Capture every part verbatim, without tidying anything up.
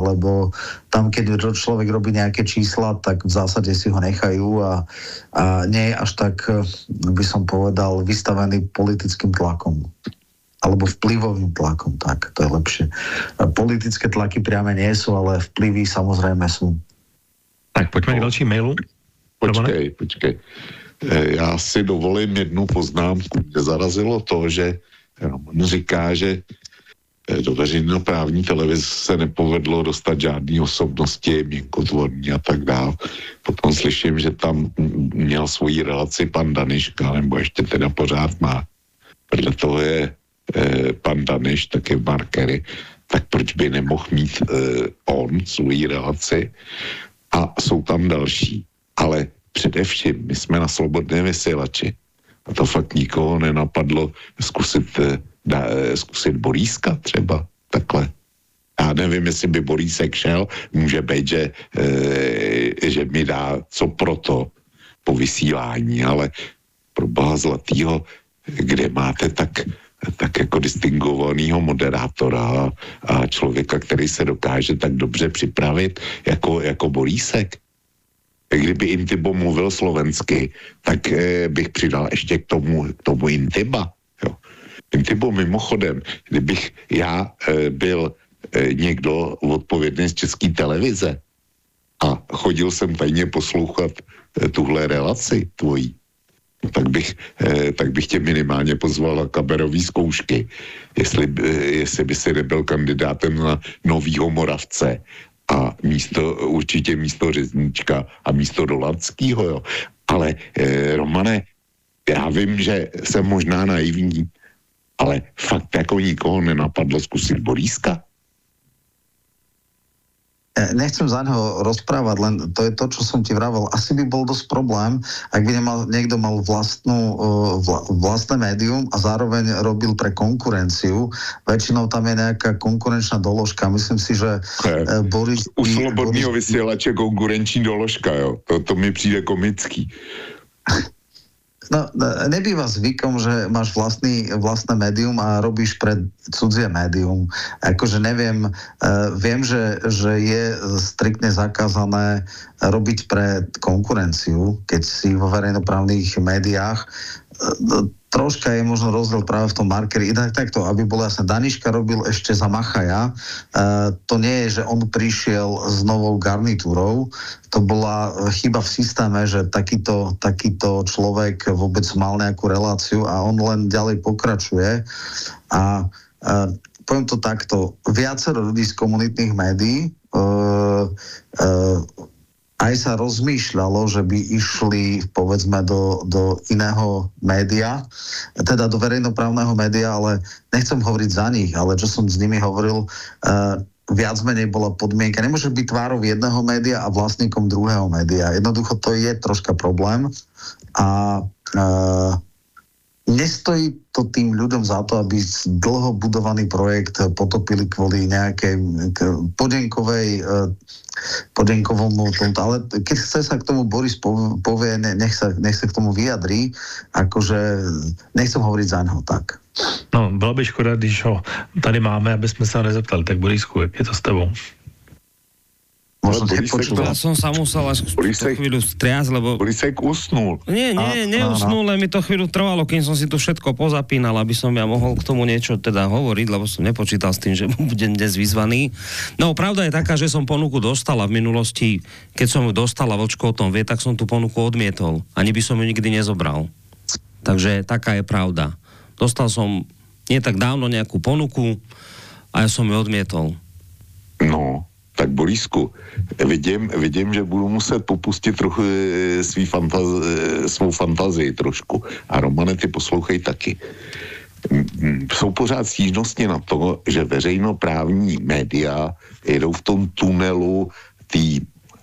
lebo tam, keď človek robí nejaké čísla, tak v zásade si ho nechajú a, a nie je až tak, by som povedal, vystavený politickým tlakom. Alebo vplyvovým tlakom, tak, to je lepšie. Politické tlaky priame nie sú, ale vplyvy samozrejme sú. Tak, poďme k ďalším mailu. Počkej, počkej. Já si dovolím jednu poznámku. Mě zarazilo to, že Roman říká, že do veřejnoprávní televize se nepovedlo dostat žádný osobnosti, měnkotvorní a tak dále. Potom slyším, že tam měl svoji relaci pan Daniška, nebo ještě teda pořád má. Vedle toho je eh, pan Daniš, taky v Markery, tak proč by nemohl mít eh, on svoji relaci? A jsou tam další. Ale především, my jsme na slobodné vysílači. A to fakt nikoho nenapadlo zkusit, da, zkusit Boríska třeba, takhle. Já nevím, jestli by Borísek šel, může být, že, e, že mi dá co proto po vysílání, ale pro boha zlatýho, kde máte tak, tak jako distingovanýho moderátora a člověka, který se dokáže tak dobře připravit jako, jako Borísek. Kdyby Intibo mluvil slovensky, tak eh, bych přidal ještě k tomu, k tomu Intiba. Jo. Intibo mimochodem, kdybych já eh, byl eh, někdo odpovědný z České televize a chodil jsem tajně poslouchat eh, tuhle relaci tvojí, tak bych, eh, tak bych tě minimálně pozval na kamerový zkoušky, jestli, eh, jestli by si nebyl kandidátem na novýho Moravce. A místo, určitě místo Řezníčka a místo Doladskýho, jo. Ale eh, Romane, já vím, že jsem možná naivní, ale fakt jako nikoho nenapadlo zkusit Boríska. Nechcem za neho rozprávať, len to je to, čo som ti vravel. Asi by bol dosť problém, ak by nemal, niekto mal vlastnú, vla, vlastné médium a zároveň robil pre konkurenciu. Väčšinou tam je nejaká konkurenčná doložka. Myslím si, že je, Boris... U slobodného Boris... vysielače konkurenční doložka, jo. To, to mi přijde komický. No, nebýva zvykom, že máš vlastný, vlastné médium a robíš pre cudzie médium. Akože neviem, uh, viem, že, že je striktne zakázané robiť pre konkurenciu, keď si vo verejnoprávnych médiách. Uh, troška je možno rozdiel práve v tom Markeri. Inak takto, aby bolo jasné, Daniška robil ešte za Machaja. Uh, to nie je, že on prišiel s novou garnitúrou. To bola chyba v systéme, že takýto, takýto človek vôbec mal nejakú reláciu a on len ďalej pokračuje. A uh, poviem to takto, viacero ľudí z komunitných médií uh, uh, aj sa rozmýšľalo, že by išli, povedzme, do, do iného média, teda do verejnoprávneho média, ale nechcem hovoriť za nich, ale čo som s nimi hovoril, uh, viac menej bola podmienka. Nemôže byť tvárou jedného média a vlastníkom druhého média. Jednoducho to je troška problém a uh, nestojí to tým ľuďom za to, aby dlho budovaný projekt potopili kvôli nejakej podenkovej podenkovomu tomto, ale keď chce sa k tomu Boris povie, nech sa, nech sa k tomu vyjadrí, akože nechcem hovoriť za neho tak. No, bylo by škoda, když ho tady máme, aby sme sa nezeptali. Tak Borisku, jak je to s tebou? Možno nepočúval. Ja som sa musel až Borisek, chvíľu striasť, lebo... Borisek usnul. Nie, nie, neusnul, len mi to chvíľu trvalo, kým som si to všetko pozapínal, aby som ja mohol k tomu niečo teda hovoriť, lebo som nepočítal s tým, že budem dnes vyzvaný. No, pravda je taká, že som ponuku dostala v minulosti, keď som ju dostala, Vočko o tom vie, tak som tú ponuku odmietol. Ani by som ju nikdy nezobral. Takže taká je pravda. Dostal som nie tak dávno nejakú ponuku a ja som ju odmietol. No... Tak Borisku, vidím, vidím, že budu muset popustit trochu svý fantaz, svou fantazii trošku. A Romane, ty poslouchej taky. Jsou pořád stížnosti na to, že veřejnoprávní média jedou v tom tunelu tý,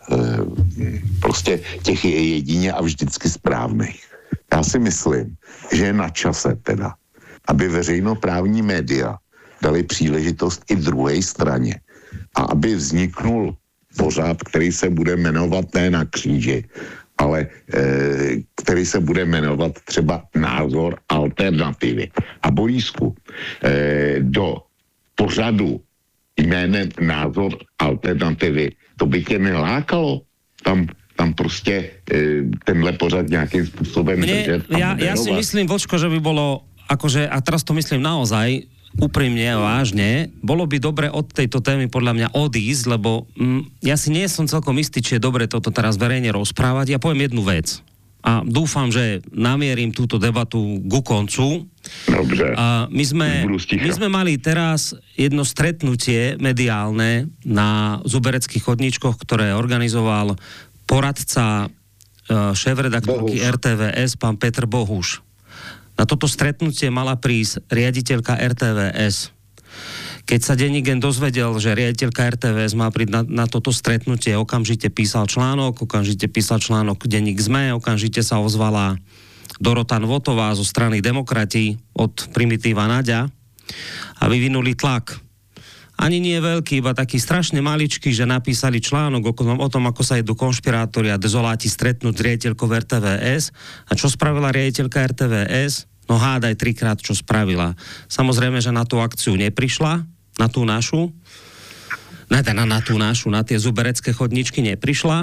prostě těch jedině a vždycky správných. Já si myslím, že je na čase teda, aby veřejnoprávní média dali příležitost i druhé straně. A aby vzniknul pořád, který se bude jmenovat ne na kříži, ale e, který se bude jmenovat třeba Názor alternativy. A Borísku, e, do pořadu jménem názor alternativy. To by tě nelákalo tam, tam prostě e, tenhle pořad nějakým způsobem Mne, držet a ja, ja si myslím, Vočko, že by bolo, akože, a teraz to myslím naozaj, úprimne a vážne, bolo by dobre od tejto témy podľa mňa odísť, lebo mm, ja si nie som celkom istý, či je dobre toto teraz verejne rozprávať. Ja poviem jednu vec a dúfam, že namierim túto debatu ku koncu. Dobře. A my sme, my sme mali teraz jedno stretnutie mediálne na Zubereckých chodníčkoch, ktoré organizoval poradca šéfredaktorky er té vé es, pán Petr Bohuš. Na toto stretnutie mala prísť riaditeľka er té vé es. Keď sa denník dozvedel, že riaditeľka er té vé es má prísť na, na toto stretnutie, okamžite písal článok, okamžite písal článok denník es em e, okamžite sa ozvala Dorota Nvotová zo strany Demokrati od Primitíva Naďa a vyvinuli tlak. Ani nie veľký, iba taký strašne maličký, že napísali článok o, o tom, ako sa idú konšpirátori a dezoláti stretnúť s riaditeľkou er té vé es. A čo spravila riaditeľka er té vé es? No hádaj trikrát, čo spravila. Samozrejme, že na tú akciu neprišla, na tú našu, na, na, na tú našu, na tie zuberecké chodničky neprišla.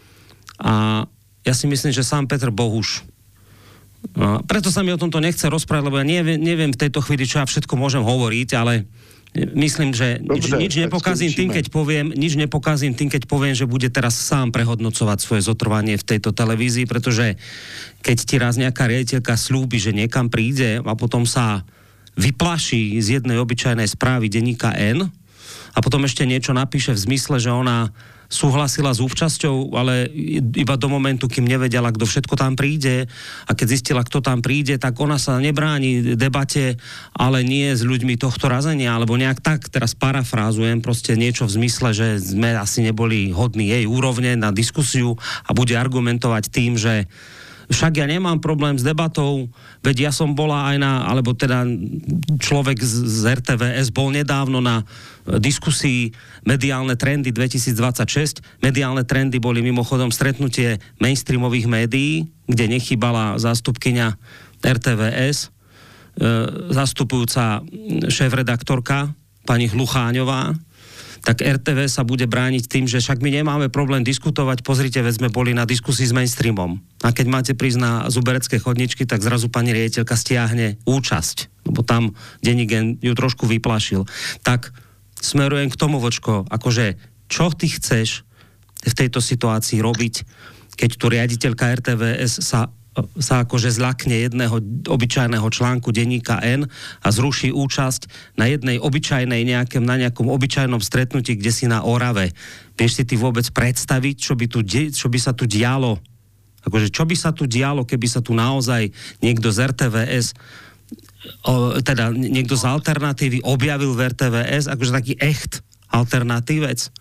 A ja si myslím, že sám Petr Bohuš. No, preto sa mi o tomto nechce rozprávať, lebo ja neviem, neviem v tejto chvíli, čo ja všetko môžem hovoriť, ale myslím, že Dobre, nič, nič nepokazím tým, keď poviem, nič nepokazím tým, keď poviem, že bude teraz sám prehodnocovať svoje zotrvanie v tejto televízii, pretože keď ti raz nejaká riaditeľka slúbi, že niekam príde a potom sa vyplaší z jednej obyčajnej správy denníka N a potom ešte niečo napíše v zmysle, že ona súhlasila s účasťou, ale iba do momentu, kým nevedela, kto všetko tam príde, a keď zistila, kto tam príde, tak ona sa nebráni debate, ale nie s ľuďmi tohto razenia, alebo nejak tak, teraz parafrázujem, proste niečo v zmysle, že sme asi neboli hodní jej úrovne na diskusiu a bude argumentovať tým, že však ja nemám problém s debatou, veď ja som bola aj na, alebo teda človek z, z er té vé es bol nedávno na diskusii Mediálne trendy dvetisícdvadsaťšesť. Mediálne trendy boli mimochodom stretnutie mainstreamových médií, kde nechýbala zástupkyňa er té vé es, e, zastupujúca šéfredaktorka pani Hlucháňová. Tak er té vé sa bude brániť tým, že však my nemáme problém diskutovať, pozrite, veď sme boli na diskusii s mainstreamom. A keď máte prísť na zuberecké chodničky, tak zrazu pani riaditeľka stiahne účasť, lebo tam denník ju trošku vyplašil. Tak smerujem k tomu, Vočko, akože čo ty chceš v tejto situácii robiť, keď tu riaditeľka er té vé es sa sa akože zľakne jedného obyčajného článku denníka N a zruší účasť na jednej obyčajnej nejakém, na nejakom obyčajnom stretnutí, kde si na Orave. Vieš si ty vôbec predstaviť, čo by, tu, čo by sa tu dialo? Akože čo by sa tu dialo, keby sa tu naozaj niekto z er té vé es, o, teda niekto z alternatívy objavil v er té vé es, akože taký echt alternatívec.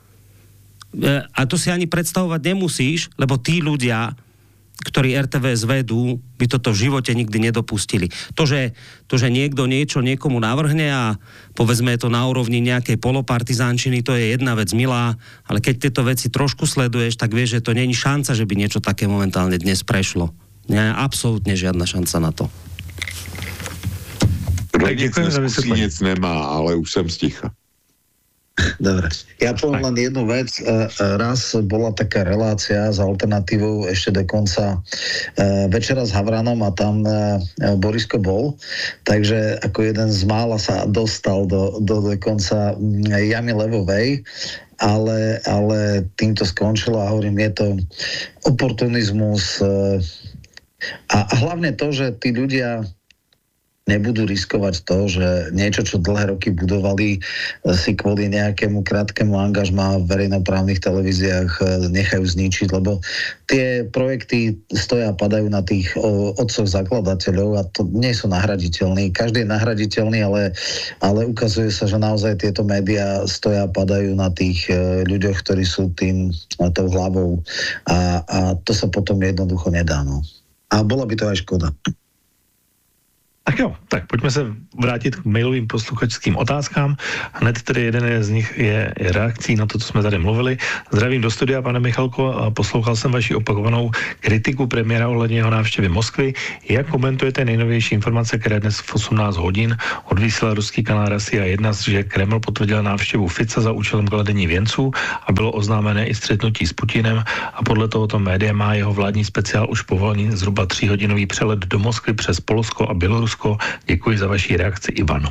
A to si ani predstavovať nemusíš, lebo tí ľudia, ktorí er té vé es vedú, by toto v živote nikdy nedopustili. To že, to, že niekto niečo niekomu navrhne a povedzme je to na úrovni nejakej polopartizánčiny, to je jedna vec milá, ale keď tieto veci trošku sleduješ, tak vieš, že to není šanca, že by niečo také momentálne dnes prešlo. Nie, absolútne žiadna šanca na to. Kdo nic neskusí, nic nemá, ale už jsem sticha. Dobre. Ja poviem len jednu vec. Raz bola taká relácia s alternatívou ešte dokonca Večera s Havranom a tam Borisko bol. Takže ako jeden z mála sa dostal do, do dokonca jamy levovej, ale, ale týmto skončilo a hovorím, je to oportunizmus a, a hlavne to, že tí ľudia nebudú riskovať to, že niečo, čo dlhé roky budovali, si kvôli nejakému krátkemu angažmá v verejnoprávnych televíziách nechajú zničiť, lebo tie projekty stoja a padajú na tých otcoch zakladateľov a to nie sú nahraditeľní. Každý je nahraditeľný, ale, ale ukazuje sa, že naozaj tieto médiá stoja a padajú na tých ľuďoch, ktorí sú tým tou hlavou a, a to sa potom jednoducho nedá. No. A bola by to aj škoda. Tak jo, tak pojďme se vrátit k mailovým posluchačským otázkám. Hned tedy jeden z nich je, je reakcí na to, co jsme tady mluvili. Zdravím do studia, pane Michalko, poslouchal jsem vaši opakovanou kritiku premiéra ohledně jeho návštěvy Moskvy. Jak komentujete nejnovější informace, které dnes v osmnáct hodin odvysílal ruský kanál Russia jedna, že Kreml potvrdil návštěvu Fica za účelem kladení věnců a bylo oznámené i střetnutí s Putinem a podle tohoto média má jeho vládní speciál už povolený zhruba tříhodinový přelet do Moskvy přes Polsko a Bělorusko. Děkuji za vaši reakci, Ivan.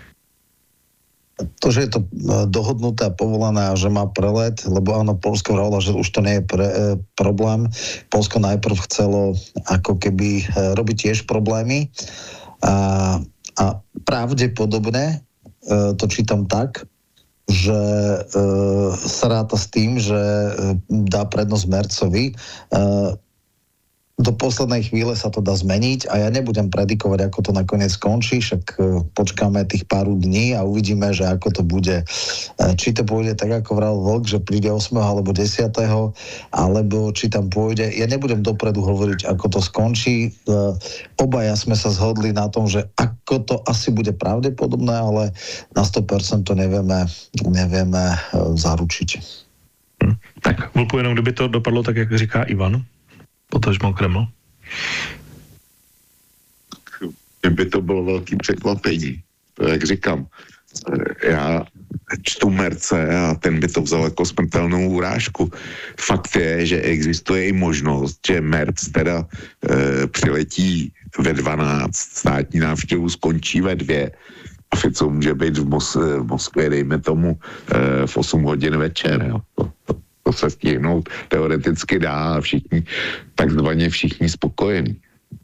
To, že je to dohodnuté a povolené a že má prelet, lebo áno, Polsko hovorilo, že už to nie je pre, e, problém. Polsko najprv chcelo ako keby e, robiť tiež problémy a, a pravdepodobne e, to čítam tak, že e, sa ráta s tým, že e, dá prednosť Mercovi. E, do poslednej chvíle sa to dá zmeniť a ja nebudem predikovať, ako to nakoniec skončí, však počkáme tých pár dní a uvidíme, že ako to bude. Či to pôjde tak, ako vral Vlk, že príde ôsmeho alebo desiateho alebo či tam pôjde. Ja nebudem dopredu hovoriť, ako to skončí. Obaja sme sa zhodli na tom, že ako to asi bude pravdepodobné, ale na sto percent to nevieme, nevieme zaručiť. Hm. Tak, Vlku, jenom kdyby to dopadlo tak, jak říká Ivan, potažmo Kreml? Kdyby to bylo velký překvapení. To jak říkám, já čtu Merce a ten by to vzal jako smrtelnou urážku. Fakt je, že existuje i možnost, že Merc teda e, přiletí ve dvanáct, státní návštěvu skončí ve dvě a Fico může být v, Mos- v Moskvě, dejme tomu, e, v osm hodin večer. Jo. To, to, to se stihnout teoreticky dá a všichni, takzvaně všichni spokojení.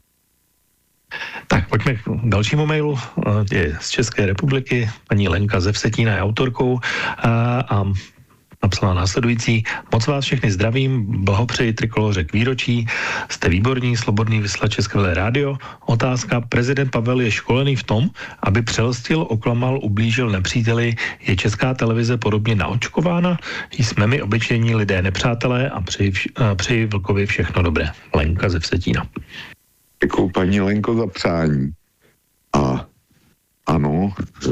Tak pojďme k dalšímu mailu, je z České republiky, paní Lenka ze Vsetína je autorkou a, a napsala následující. Moc vás všechny zdravím, blahopřeji Trikoloře k výročí, jste výborní, slobodný vysílač České vele rádio. Otázka, prezident Pavel je školený v tom, aby přelstil, oklamal, ublížil nepříteli. Je Česká televize podobně naočkována? Jsme my obyčejní lidé nepřátelé a přeji, vš- přeji Vlkovi všechno dobré. Lenka ze Vsetína. Děkuju paní Lenko za přání. A ano,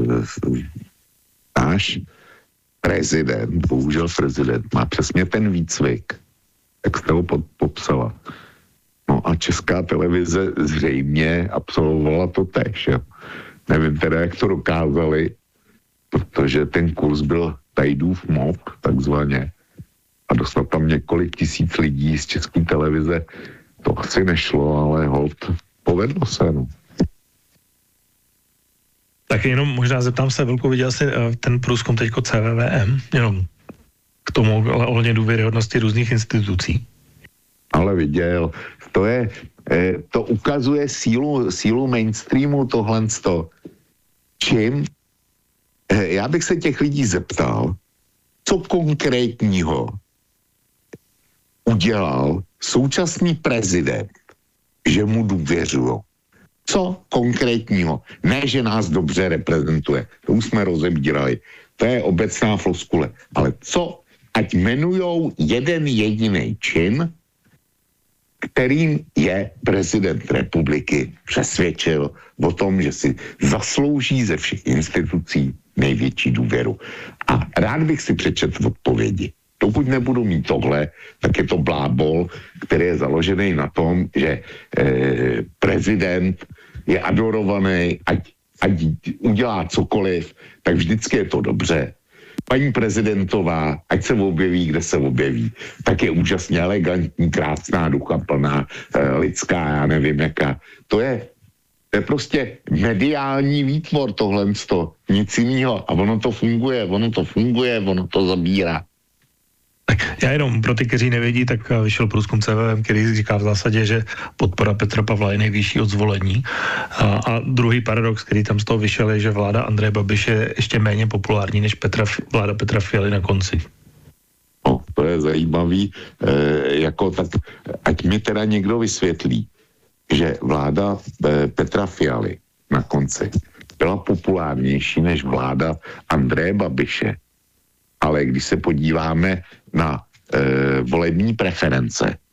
náš prezident, bohužel prezident, má přesně ten výcvik, jak jste ho popsala. No a Česká televize zřejmě absolvovala to též. Jo. Nevím teda, jak to dokázali, protože ten kurz byl Tajdův mob, takzvaně. A dostat tam několik tisíc lidí z České televize, to asi nešlo, ale hold, povedlo se, no. Tak jenom možná zeptám se, Vlku, viděl jsi ten průzkum teďko C V V M, jenom k tomu ohledně důvěryhodnosti různých institucí? Ale viděl, to je, to ukazuje sílu, sílu mainstreamu tohlensto. Čím? Já bych se těch lidí zeptal, co konkrétního udělal současný prezident, že mu důvěřují. Co konkrétního? Ne, že nás dobře reprezentuje. To už jsme rozebírali. To je obecná floskule. Ale co? Ať jmenujou jeden jediný čin, kterým je prezident republiky přesvědčil o tom, že si zaslouží ze všech institucí největší důvěru. A rád bych si přečetl odpovědi. Dokud nebudu mít tohle, tak je to blábol, který je založený na tom, že eh, prezident je adorovaný, ať, ať udělá cokoliv, tak vždycky je to dobře. Paní prezidentová, ať se objeví, kde se objeví, tak je úžasně elegantní, krásná, ducha plná, eh, lidská, já nevím jaká. To je, to je prostě mediální výtvor tohle, nic jiného. A ono to funguje, ono to funguje, ono to zabírá. Tak já jenom pro ty, kteří nevědí, tak vyšel průzkum C V V M, který říká v zásadě, že podpora Petra Pavla je nejvyšší od zvolení. A, a druhý paradox, který tam z toho vyšel, je, že vláda Andreje Babiše je ještě méně populární než Petra, vláda Petra Fialy na konci. No, to je zajímavý. E, jako tak, ať mi teda někdo vysvětlí, že vláda e, Petra Fialy na konci byla populárnější než vláda Andreje Babiše. Ale když se podíváme na e, volební preference,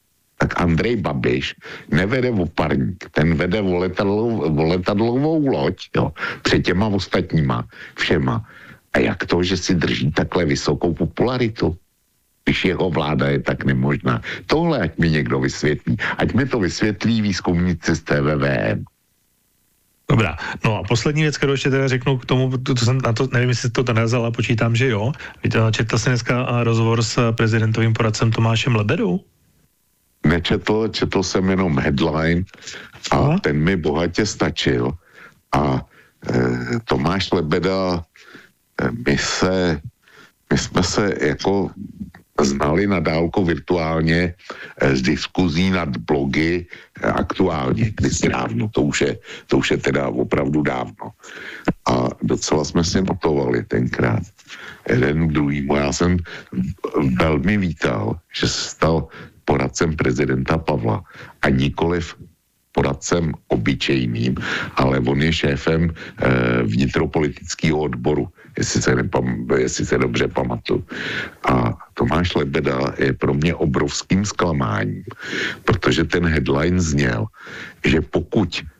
tak Andrej Babiš nevede oparník, ten vede o letadlo, o letadlovou loď, jo, před těma ostatníma všema. A jak to, že si drží takhle vysokou popularitu? Když jeho vláda je tak nemožná. Tohle ať mi někdo vysvětlí. Ať mi to vysvětlí výzkumníci z T V V M. Dobrá, no a poslední věc, kterou ještě teda řeknu k tomu, to, to jsem na to, nevím, jestli to narazil, ale počítám, že jo. Četl jsi dneska rozhovor s prezidentovým poradcem Tomášem Lebedou? Nečetl, četl jsem jenom headline a Aha. ten mi bohatě stačil. A e, Tomáš Lebeda, e, my se, my jsme se jako znali na dálku virtuálně z diskuzí nad blogy aktuálně, kdysi dávno, to už je, to už je teda opravdu dávno. A docela jsme si notovali tenkrát jeden druhýmu. Já jsem velmi vítal, že se stal poradcem prezidenta Pavla a nikoliv poradcem obyčejným, ale on je šéfem e, vnitropolitického odboru, jestli se, nepam, jestli se dobře pamatuju. A Tomáš Lebeda je pro mě obrovským zklamáním, protože ten headline zněl, že pokud e,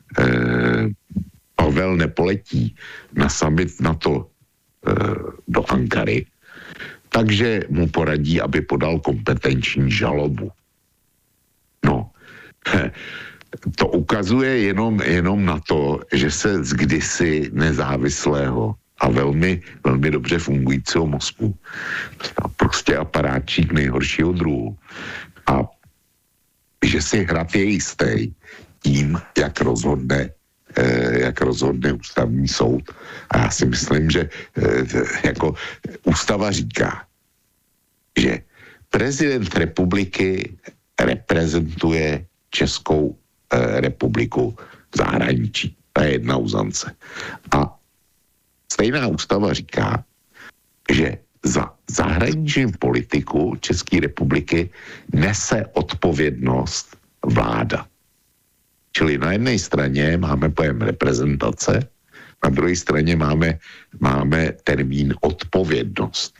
Pavel nepoletí na summit NATO e, do Ankary, takže mu poradí, aby podal kompetenční žalobu. No, to ukazuje jenom, jenom na to, že se z kdysi nezávislého a velmi, velmi dobře fungujícího mozku prostě aparátčík nejhoršího druhu. A že si hrad je jistý tím, jak rozhodne, eh, jak rozhodne ústavní soud. A já si myslím, že eh, jako ústava říká, že prezident republiky reprezentuje Českou republiku v zahraničí. To je jedna uzance. A stejná ústava říká, že za zahraniční politiku České republiky nese odpovědnost vláda. Čili na jedné straně máme pojem reprezentace, na druhé straně máme, máme termín odpovědnost.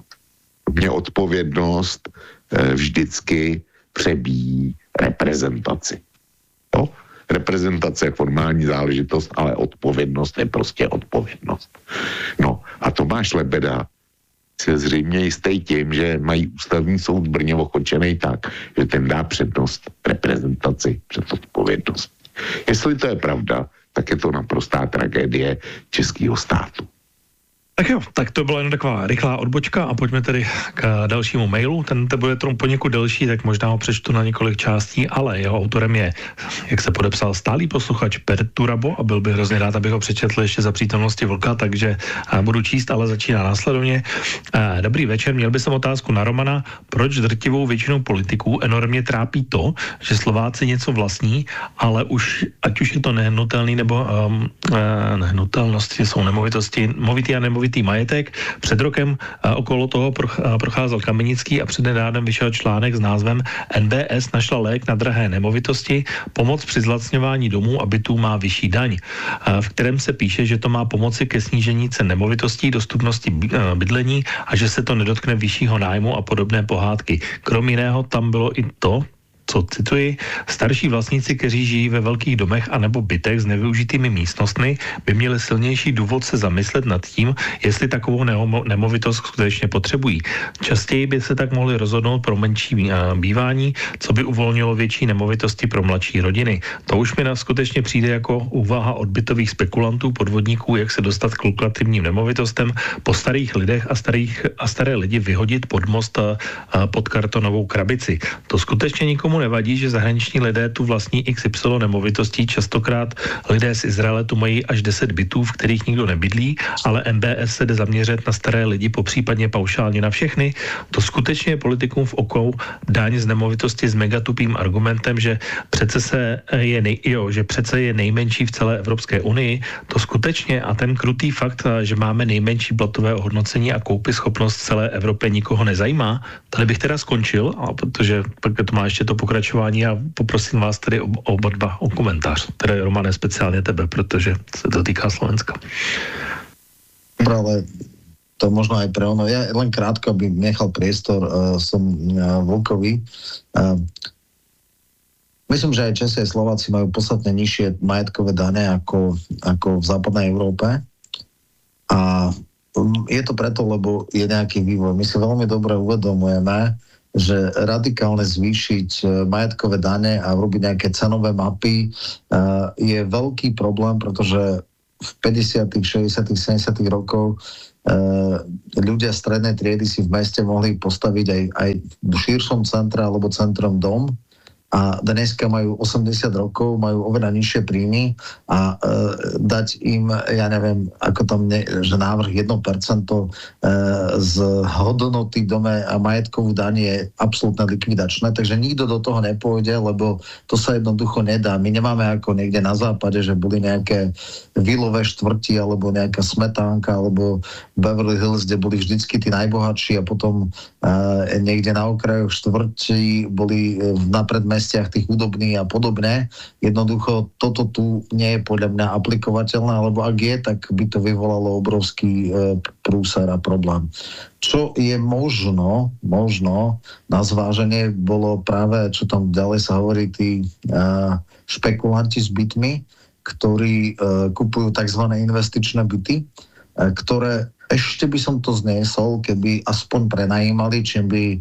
Mě odpovědnost eh, vždycky přebíjí reprezentaci. Jo? Reprezentace je formální záležitost, ale odpovědnost je prostě odpovědnost. No a Tomáš Lebeda se zřejmě jistý tím, že mají ústavní soud v Brně ochočený tak, že ten dá přednost reprezentaci před odpovědnost. Jestli to je pravda, tak je to naprostá tragédie českého státu. Tak jo, tak to byla jen taková rychlá odbočka a pojďme tedy k dalšímu mailu. Ten te bude trochu poněkud delší, tak možná ho přečtu na několik částí, ale jeho autorem je, jak se podepsal, stálý posluchač Perturabo a byl bych hrozně rád, abych ho přečetl ještě za přítomnosti Vlka, takže budu číst, ale začíná následovně. Dobrý večer, měl bych otázku na Romana. Proč drtivou většinou politiků enormně trápí to, že Slováci něco vlastní, ale už, ať už je to nehnutelný nebo um, nehnutelnosti jsou nemovitosti, movitý a nemovitý majetek. Před rokem a, okolo toho procházel Kamenický a přednedávnem vyšel článek s názvem N B S našla lék na drahé nemovitosti, pomoc při zlacňování domů a bytů má vyšší daň, a, v kterém se píše, že to má pomoci ke snížení cen nemovitostí, dostupnosti bydlení a že se to nedotkne vyššího nájmu a podobné pohádky. Krom jiného tam bylo i to, co cituji, starší vlastníci, kteří žijí ve velkých domech anebo bytech s nevyužitými místnostmi, by měli silnější důvod se zamyslet nad tím, jestli takovou nemovitost skutečně potřebují. Častěji by se tak mohli rozhodnout pro menší bývání, co by uvolnilo větší nemovitosti pro mladší rodiny. To už mi skutečně přijde jako úvaha od bytových spekulantů, podvodníků, jak se dostat k lukrativním nemovitostem, po starých lidech a, starých, a staré lidi vyhodit pod most a, a pod kartonovou krabici. To skutečně nikomu nevadí, že zahraniční lidé tu vlastní X Y nemovitostí, častokrát lidé z Izraele tu mají až deset bytů, v kterých nikdo nebydlí, ale M B S se jde zaměřit na staré lidi, popřípadně paušálně na všechny. To skutečně je politikům v okou daň z nemovitosti s megatupým argumentem, že přece se je, nej, jo, že přece je nejmenší v celé Evropské unii. To skutečně a ten krutý fakt, že máme nejmenší platové ohodnocení a koupy schopnost v celé Evropě nikoho nezajímá. Tady bych teda skončil, a protože pak to má ještě to pokračování a poprosím vás tedy oba dva o komentář. Tedy Romane, speciálně tebe, protože se to týká Slovenska. Dobre, ale to možno aj pre ono. Ja len krátko, aby nechal priestor uh, som uh, Vlkovi. Uh, myslím, že aj Česi a Slováci majú podstatne nižšie majetkové dane ako, ako v západnej Európe. A je to preto, lebo je nejaký vývoj. My si veľmi dobre uvedomujeme, že radikálne zvýšiť majetkové dane a robiť nejaké cenové mapy je veľký problém, pretože v päťdesiatych, šesťdesiatych, sedemdesiatych rokoch ľudia strednej triedy si v meste mohli postaviť aj, aj v širšom centre alebo centrom dom. A dneska majú osemdesiat rokov, majú oveľa nižšie príjmy a e, dať im, ja neviem, ako tam, ne, že návrh jedno percento e, z hodnoty dome a majetkovú daň je absolútne likvidačné, takže nikto do toho nepôjde, lebo to sa jednoducho nedá. My nemáme ako niekde na západe, že boli nejaké vilové štvrti alebo nejaká smetánka alebo Beverly Hills, kde boli vždycky tí najbohatší a potom e, niekde na okrajoch štvrti boli na predmestí tých hudobných a podobne. Jednoducho toto tu nie je podľa mňa aplikovateľné, alebo ak je, tak by to vyvolalo obrovský e, prúser a problém. Čo je možno, možno na zváženie bolo práve, čo tam ďalej sa hovorí, tí e, špekulanti s bytmi, ktorí e, kupujú tzv. Investičné byty, e, ktoré ešte by som to zniesol, keby aspoň prenajímali, čím by e,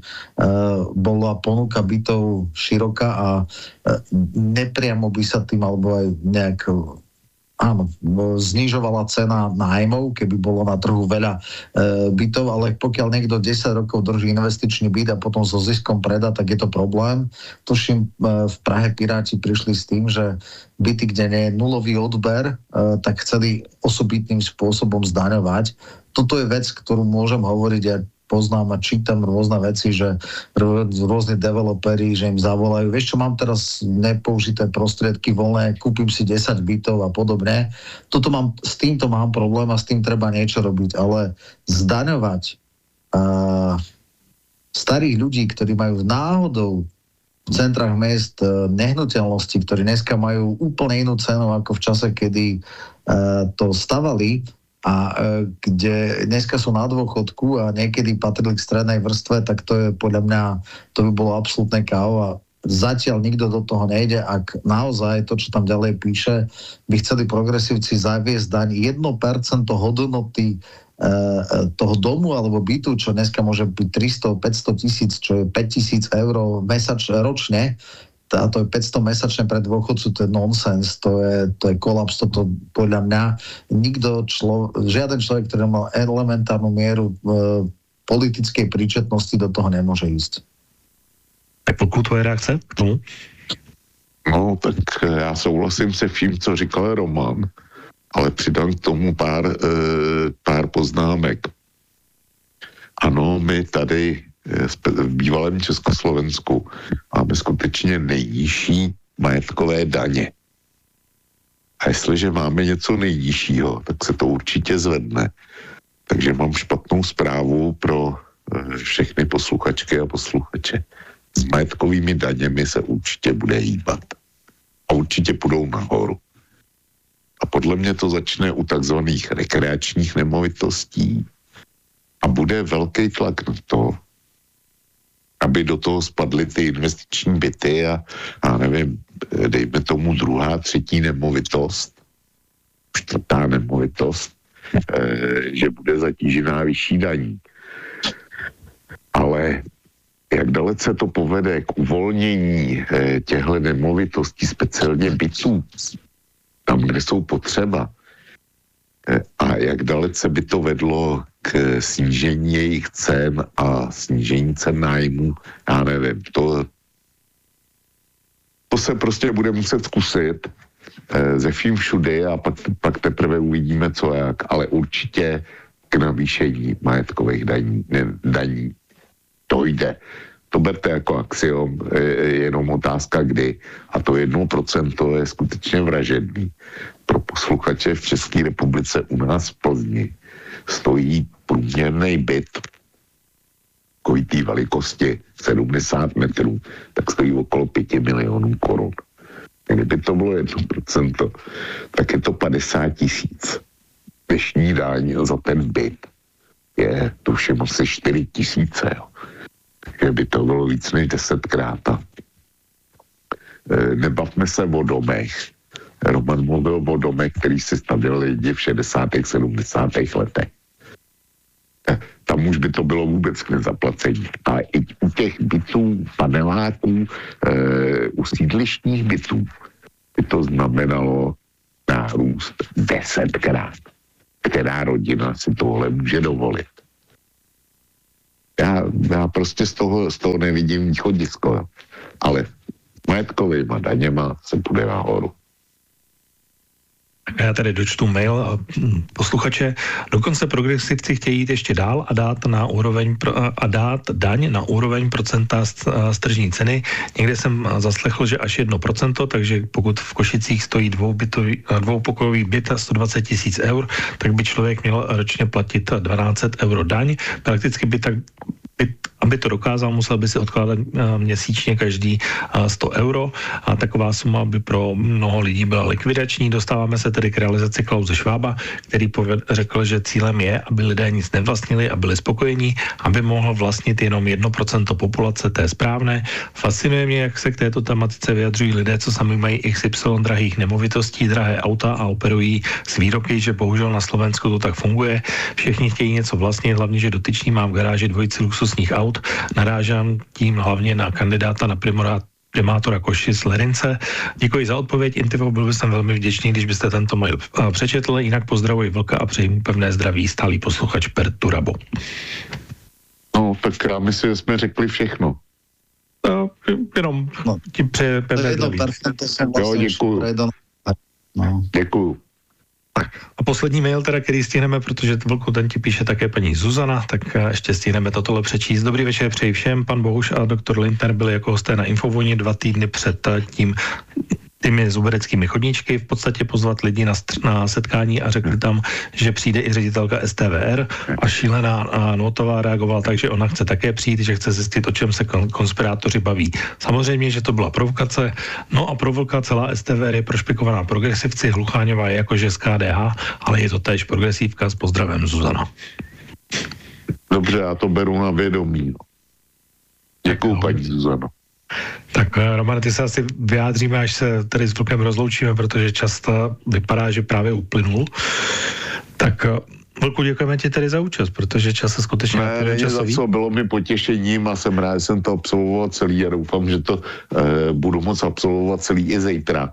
bola ponuka bytov široká a e, nepriamo by sa tým alebo aj nejak áno, znižovala cena nájmov, keby bolo na trhu veľa e, bytov, ale pokiaľ niekto desať rokov drží investičný byt a potom so ziskom predá, tak je to problém. Tuším, e, v Prahe Piráti prišli s tým, že byty, kde nie je nulový odber, e, tak chceli osobitným spôsobom zdaňovať. Toto je vec, ktorú môžem hovoriť, ja poznám a čítam rôzne veci, že rôzne developeri, že im zavolajú, vieš čo, mám teraz nepoužité prostriedky voľné, kúpim si desať bytov a podobne. Toto mám, s týmto mám problém a s tým treba niečo robiť, ale zdaňovať uh, starých ľudí, ktorí majú náhodou v centrách miest uh, nehnuteľnosti, ktorí dneska majú úplne inú cenu ako v čase, kedy uh, to stavali, a e, kde dneska sú na dôchodku a niekedy patrili k strednej vrstve, tak to je podľa mňa, to by bolo absolútne kávo a zatiaľ nikto do toho nejde, ak naozaj to, čo tam ďalej píše, by chceli progresívci zaviesť daň jedno percento hodnoty e, toho domu alebo bytu, čo dneska môže byť tristo päťsto tisíc, čo je päťtisíc eur mesač, ročne, a to je päťsto mesačne pre dôchodcu, to je nonsens, to je, to je kolaps, toto podľa mňa nikto, člo, žiaden človek, ktorý mal elementárnu mieru e, politickej príčetnosti, do toho nemôže ísť. Tak pokud tvoje reakce k tomu? No, tak já souhlasím se vším, co říkal Roman, ale přidám k tomu pár, e, pár poznámek. Ano, my tady v bývalém Československu máme skutečně nejnižší majetkové daně. A jestliže máme něco nejnižšího, tak se to určitě zvedne. Takže mám špatnou zprávu pro všechny posluchačky a posluchače. S majetkovými daněmi se určitě bude hýbat. A určitě půjdou nahoru. A podle mě to začne u takzvaných rekreačních nemovitostí a bude velký tlak na to, aby do toho spadly ty investiční byty a, a nevím, dejme tomu druhá, třetí nemovitost, čtvrtá nemovitost, e, že bude zatížená vyšší daní. Ale jak dalece to povede k uvolnění e, těchto nemovitostí, speciálně bytů, tam, kde jsou potřeba, e, a jak dalece by to vedlo k snížení jejich cen a snížení cen nájmu, já nevím, to, to se prostě bude muset zkusit eh, ze vším všudy a pak, pak teprve uvidíme, co jak, ale určitě k navýšení majetkových daní, ne, daní to jde. To berte jako axiom, je jenom otázka kdy. A to jedno procento je skutečně vražedný. Pro posluchače v České republice u nás v Plzni stojí průměrný byt kojitý velikosti sedmdesát metrů, tak stojí okolo pěti milionů korun. Kdyby to bylo jedno procento, tak je to padesát tisíc. Dnešní daň za ten byt je tuším asi čtyři tisíce. Takže by to bylo víc než desetkrát. nebavme se o domech. Roman mluvil o domech, který si stavěli lidi v šedesátých, sedmdesátých letech. Tam už by to bylo vůbec k nezaplacení. A i u těch bytů, paneláků, e, u sídlištních bytů by to znamenalo nárůst desetkrát. Která rodina si tohle může dovolit? Já, já prostě z toho, z toho nevidím východisko, ale majetkovýma daněma se půjde nahoru. Já tady dočtu mail posluchače. Dokonce progresivci chtějí jít ještě dál a dát na úroveň a dát daň na úroveň procenta z tržní ceny. Někde jsem zaslechl, že až jedno procento, takže pokud v Košicích stojí dvoubytový, dvoupokojový byt a sto dvacet tisíc eur, tak by člověk měl ročně platit dvanáct set euro daň. Prakticky by tak aby to dokázal, musel by si odkládat měsíčně každý sto euro a taková suma by pro mnoho lidí byla likvidační. Dostáváme se tedy k realizaci Klause Schwaba, který poved, řekl, že cílem je, aby lidé nic nevlastnili a byli spokojení, aby mohl vlastnit jenom jedno procento populace, to je správné. Fascinuje mě, jak se k této tematice vyjadřují lidé, co sami mají iks ypsilon drahých nemovitostí, drahé auta a operují s výroky, že bohužel na Slovensku to tak funguje. Všichni chtějí něco vlastnit, hlavně, že dotyčný má v garáži dvojici luxusních aut. Narážám tím hlavně na kandidáta na primorát primátora Košic Lerince. Děkuji za odpověď, Intivo, byl bych jsem velmi vděčný, když byste tento mail přečetl, jinak pozdravuji Vlka a přeji mu pevné zdraví, stálý posluchač Perturabo. No, tak já myslím, že jsme řekli všechno. No, jenom no. Ti přeje pevné zdraví. Jo, děkuju. No. Děkuju. A poslední mail, teda, který stihneme, protože Vlku, ten ti píše také paní Zuzana, tak ještě stihneme tohle přečíst. Dobrý večer, přeji všem. Pan Bohuš a doktor Lindner byli jako hosté na Infovojně dva týdny před tím těmi zubereckými chodníčky, v podstatě pozvat lidi na, str- na setkání a řekli tam, že přijde i ředitelka S T V R a šílená a Notová reagovala tak, že ona chce také přijít, že chce zjistit, o čem se kon- konspirátoři baví. Samozřejmě, že to byla provokace, no a pro Vlka celá S T V R je prošpikovaná progresivci, Hlucháňová je jakože z K D H, ale je to též progresívka s pozdravem Zuzana. Dobře, já to beru na vědomí. Děkuju, no. Paní Zuzano. Tak Roman, ty se asi vyjádříme, až se tady s Vlkem rozloučíme, protože často vypadá, že právě uplynul. Tak Vlku, děkujeme ti tady za účast, protože čas se skutečně ne, ne, časový. Za co, bylo mi potěšením a jsem rád, že jsem to absolvoval celý a doufám, že to eh, budu moc absolvovat celý i zítra.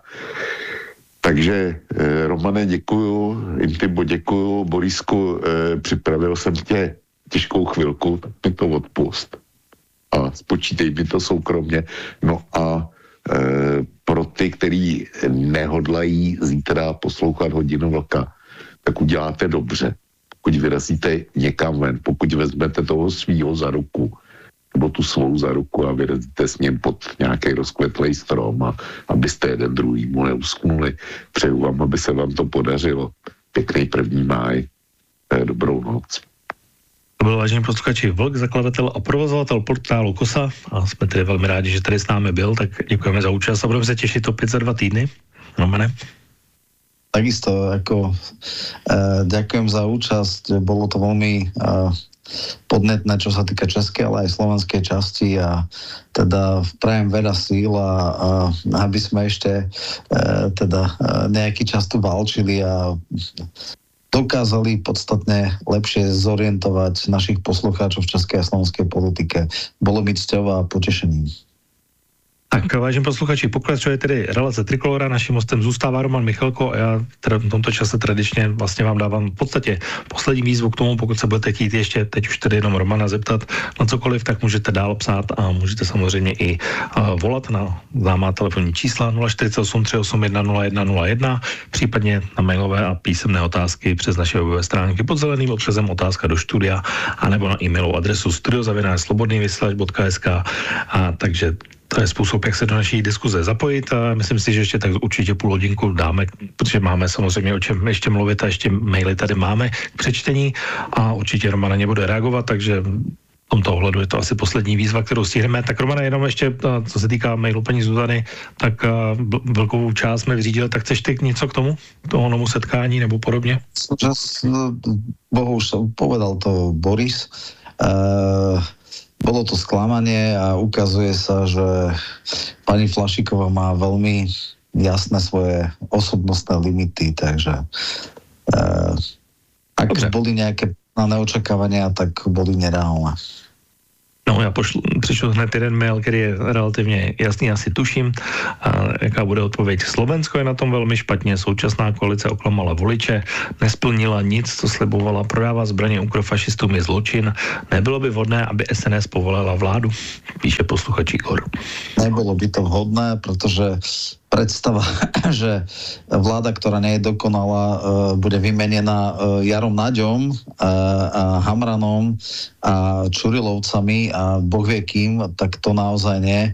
Takže eh, Romane, děkuju, Intibo, děkuju, Borisku, eh, připravil jsem tě těžkou chvilku, tak mi to odpust. A spočítej mi to soukromně. No a e, pro ty, kteří nehodlají zítra poslouchat Hodinu Vlka, tak uděláte dobře. Pokud vyrazíte někam ven, pokud vezmete toho svýho za ruku, nebo tu svou za ruku a vyrazíte s ním pod nějaký rozkvetlej strom a abyste jeden druhýmu neusknuli. Přeju vám, aby se vám to podařilo. Pěkný první máj. E, dobrou noc. To byl, vážení posluchači, Vlk, zakladatel a provozovatel portálu Kosa a jsme tedy velmi rádi, že tady s námi byl, tak děkujeme za účast a budeme se těšit opět za dva týdny. Romane? Takisto, ako uh, ďakujem za účasť, bolo to veľmi uh, podnetné, čo sa týka českej, ale aj slovenskej časti a teda prajem veľa síl a, a aby sme ešte uh, teda uh, nejaký čas tu válčili a dokázali podstatne lepšie zorientovať našich poslucháčov v českej a slovenskej politike. Bolo mi cťou a potešením. Tak, vážení posluchači, pokračuje tedy relace Trikolora, naším hostem zůstává Roman Michalko a já teda v tomto čase tradičně vlastně vám dávám v podstatě poslední výzvu k tomu, pokud se budete chtít ještě teď už tedy jenom Romana zeptat na cokoliv, tak můžete dál psát a můžete samozřejmě i uh, volat na známá telefonní čísla nula čtyřicet osm tři osm jedna nula jedna nula jedna, případně na mailové a písemné otázky přes naše webové stránky pod zeleným odkazem otázka do studia anebo na e-mailovou adresu studio zavináč slobodný vysílač bodka es ká a takže to je způsob, jak se do naší diskuze zapojit a myslím si, že ještě tak určitě půl hodinku dáme, protože máme samozřejmě o čem ještě mluvit a ještě maily tady máme k přečtení a určitě Roman na ně bude reagovat, takže v tomto ohledu je to asi poslední výzva, kterou stihneme. Tak Romane, jenom ještě, co se týká mailu paní Zuzany, tak velkou část jsme vyřídili, tak chceš ty něco k tomu, k tomu nomu setkání nebo podobně? Čas, bohu už povedal to Boris. Uh... bolo to sklamanie a ukazuje sa, že pani Flašíková má veľmi jasné svoje osobnostné limity, takže uh, ak Dobře. boli nejaké neočakávania, tak boli nereálne. No, já pošlu, přišel hned jeden mail, který je relativně jasný, asi tuším, a jaká bude odpověď. Slovensko je na tom velmi špatně, současná koalice oklamala voliče, nesplnila nic, co slibovala, prodává zbraně ukrofašistům je zločin, nebylo by vhodné, aby es en es povolila vládu, píše posluchač Igor. Nebolo by to vhodné, pretože predstava, že vláda, ktorá nie je dokonalá, bude vymenená Jarom Naďom a Hamranom a Čurilovcami a boh vie kým, tak to naozaj nie.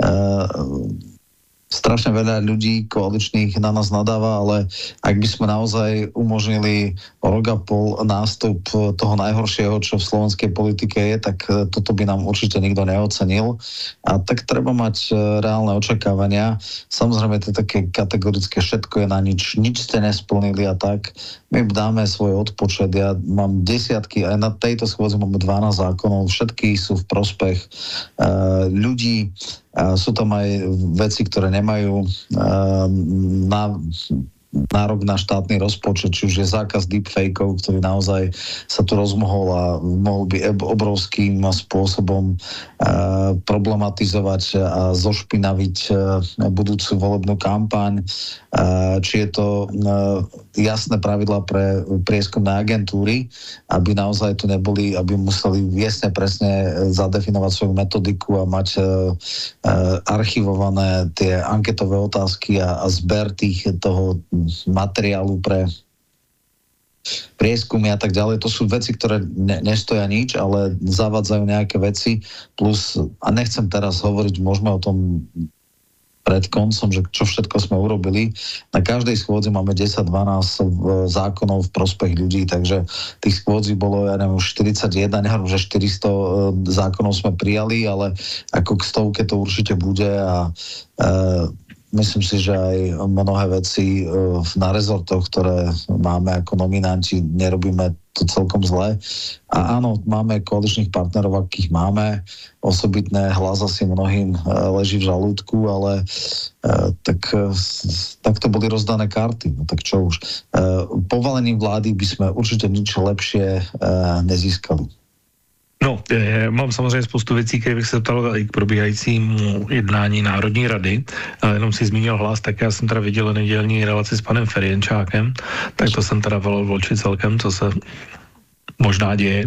Strašne veľa ľudí koaličných na nás nadáva, ale ak by sme naozaj umožnili rok a pol nástup toho najhoršieho, čo v slovenskej politike je, tak toto by nám určite nikto neocenil. A tak treba mať reálne očakávania. Samozrejme, to je také kategorické, všetko je na nič, nič ste nesplnili a tak. My dáme svoj odpočet. Ja mám desiatky, aj na tejto schôdzi máme dvanásť zákonov, všetky sú v prospech uh, ľudí. A sú tam aj veci, ktoré nemajú uh, na, nárok na štátny rozpočet, či už je zákaz deepfakeov, ktorý naozaj sa tu rozmohol a mohol by obrovským spôsobom uh, problematizovať a zošpinaviť uh, budúcu volebnú kampaň. Uh, či je to uh, jasné pravidlá pre prieskumné agentúry, aby naozaj tu neboli, aby museli jasne presne zadefinovať svoju metodiku a mať uh, uh, archivované tie anketové otázky a, a zber tých toho materiálu pre prieskumy a tak ďalej. To sú veci, ktoré ne, nestoja nič, ale zavádzajú nejaké veci. Plus, a nechcem teraz hovoriť, môžeme o tom pred koncom, že čo všetko sme urobili. Na každej schôdzi máme desať dvanásť zákonov v prospech ľudí, takže tých schôdzí bolo, ja neviem, štyridsaťjeden, neviem, že štyristo zákonov sme prijali, ale ako k stovke to určite bude a e, myslím si, že aj mnohé veci na rezortoch, ktoré máme ako nominanti, nerobíme to celkom zle. A áno, máme koaličných partnerov, akých máme. Osobitné hlas asi mnohým leží v žalúdku, ale tak, tak to boli rozdané karty. No tak čo už. Povalením vlády by sme určite nič lepšie nezískali. No, e, mám samozřejmě spoustu věcí, které bych se ptal i k probíhajícímu jednání Národní rady, ale jenom si zmínil hlas, tak já jsem teda viděl nedělní relaci s panem Ferjenčákem, tak to jsem teda volal volči celkem, co se možná děje.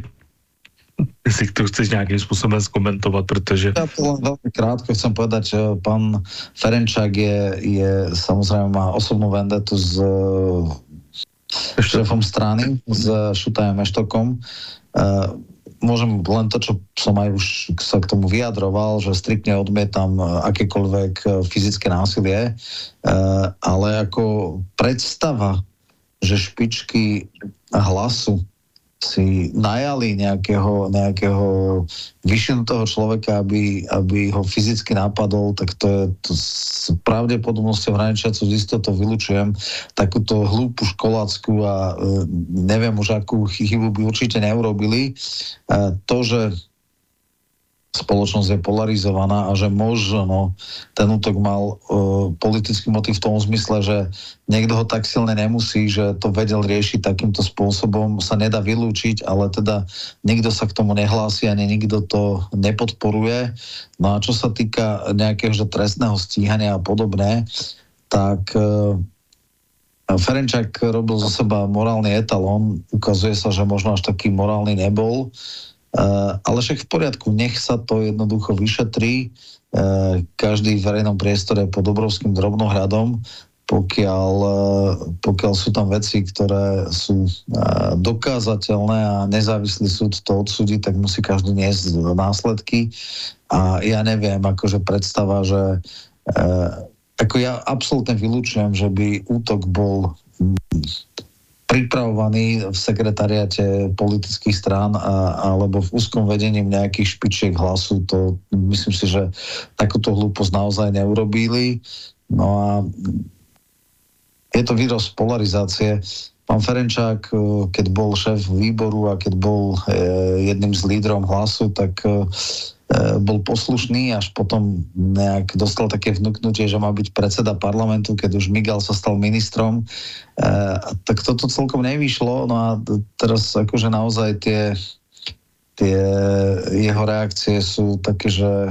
Jestli to chceš nějakým způsobem zkomentovat, protože... Ja to len veľmi krátko chcem povedať, že pán Ferenčák je, je samozrejme má osobnú vendetu s šéfom strany, s Šutajom Eštokom. Uh, Môžem len to, čo som aj už sa k tomu vyjadroval, že striktne odmietam akékoľvek fyzické násilie, ale ako predstava, že špičky Hlasu si najali nejakého, nejakého vyšinutého človeka, aby, aby ho fyzicky napadol, tak to je to s pravdepodobnosťou hraničiacou z istotou vylučujem. Takúto hlúpu školácku a e, neviem už akú chybu by určite neurobili. E, to, že spoločnosť je polarizovaná a že možno ten útok mal uh, politický motiv v tom zmysle, že niekto ho tak silne nemusí, že to vedel riešiť takýmto spôsobom, sa nedá vylúčiť, ale teda nikto sa k tomu nehlási ani nikto to nepodporuje. No a čo sa týka nejakého trestného stíhania a podobné, tak uh, Ferenčák robil zo seba morálny etalón, ukazuje sa, že možno až taký morálny nebol. Uh, ale však v poriadku, nech sa to jednoducho vyšetrí. Uh, každý v verejnom priestore je pod obrovským drobnohľadom, pokiaľ, uh, pokiaľ sú tam veci, ktoré sú uh, dokázateľné a nezávislý súd to odsúdi, tak musí každý niesť následky. A ja neviem, akože predstava, že uh, ako ja absolútne vylúčujem, že by útok bol um, pripravovaný v sekretariate politických strán a, alebo v úzkom vedení nejakých špičiek Hlasu. To myslím si, že takúto hlúposť naozaj neurobili. No a je to výraz polarizácie. pán Ferenčák, keď bol šéf výboru a keď bol jedným z lídrom Hlasu, tak bol poslušný, až potom nejak dostal také vnúknutie, že má byť predseda parlamentu, keď už Migal sa stal ministrom. Tak toto celkom nevyšlo, no a teraz akože naozaj tie, tie jeho reakcie sú také, že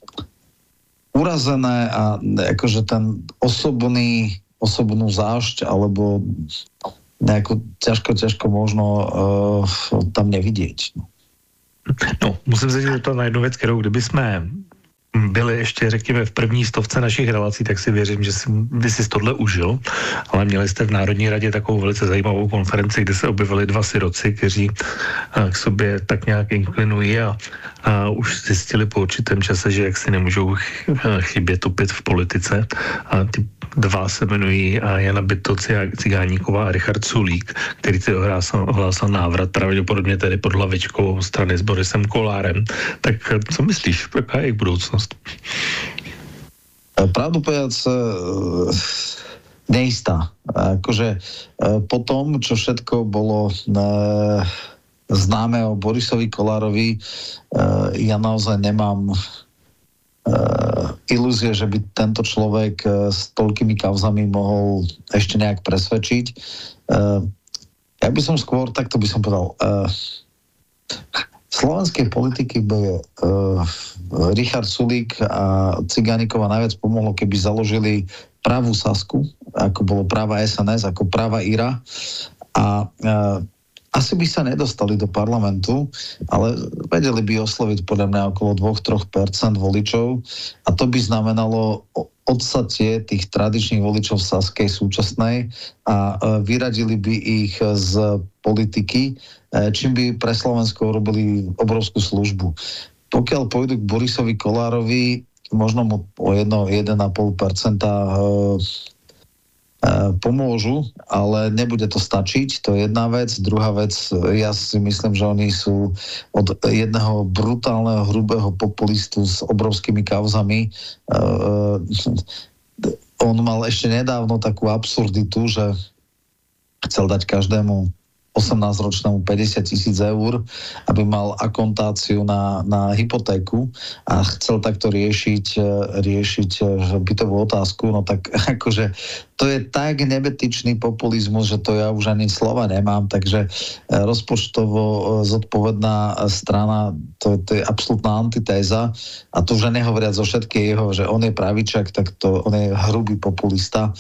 urazené a akože ten osobný, osobnú zášť alebo nejako ťažko, ťažko možno uh, tam nevidieť. No, musím se zeptat na jednu věc, kterou kdyby jsme byli ještě, řekněme, v první stovce našich relací, tak si věřím, že si, by si tohle užil, ale měli jste v Národní radě takovou velice zajímavou konferenci, kde se objevili dva siroci, kteří k sobě tak nějak inklinují a, a už zjistili po určitém čase, že jak si nemůžou chybět opět v politice. A ty dva se jmenují Jana Byto Cigáníková a Richard Sulík, který si ohlásil návrat pravděpodobně tedy pod hlavičkou strany s Borisem Kolárem. Tak co myslíš, jaká je jejich budoucnost? Pravdu povedať, neistá. Akože po tom, čo všetko bolo známe o Borisovi Kolárovi, ja naozaj nemám ilúzie, že by tento človek s toľkými kauzami mohol ešte nejak presvedčiť. Ja by som skôr, takto by som povedal, v slovenskej politiky by uh, Richard Sulík a Cigánikova najviac pomohlo, keby založili pravú Sasku, ako bolo práva es en es, ako práva Ira a uh, asi by sa nedostali do parlamentu, ale vedeli by osloviť podľa mňa okolo dva až tri percentá voličov a to by znamenalo odsatie tých tradičných voličov Saskej súčasnej a vyradili by ich z politiky, čím by pre Slovensko robili obrovskú službu. Pokiaľ pôjdu k Borisovi Kolárovi, možno mu o jedno, jeden a pol percenta pomôžu, ale nebude to stačiť, to je jedna vec. Druhá vec, ja si myslím, že oni sú od jedného brutálneho, hrubého populistu s obrovskými kauzami. On mal ešte nedávno takú absurditu, že chcel dať každému osemnásťročnému päťdesiat tisíc eur, aby mal akontáciu na, na hypotéku a chcel takto riešiť, riešiť bytovú otázku, no tak akože to je tak nebetičný populizmus, že to ja už ani slova nemám, takže rozpočtovo zodpovedná strana, to, to je absolútna antitéza a to už nehovoriac zo všetkých jeho, že on je pravičak, tak to on je hrubý populista.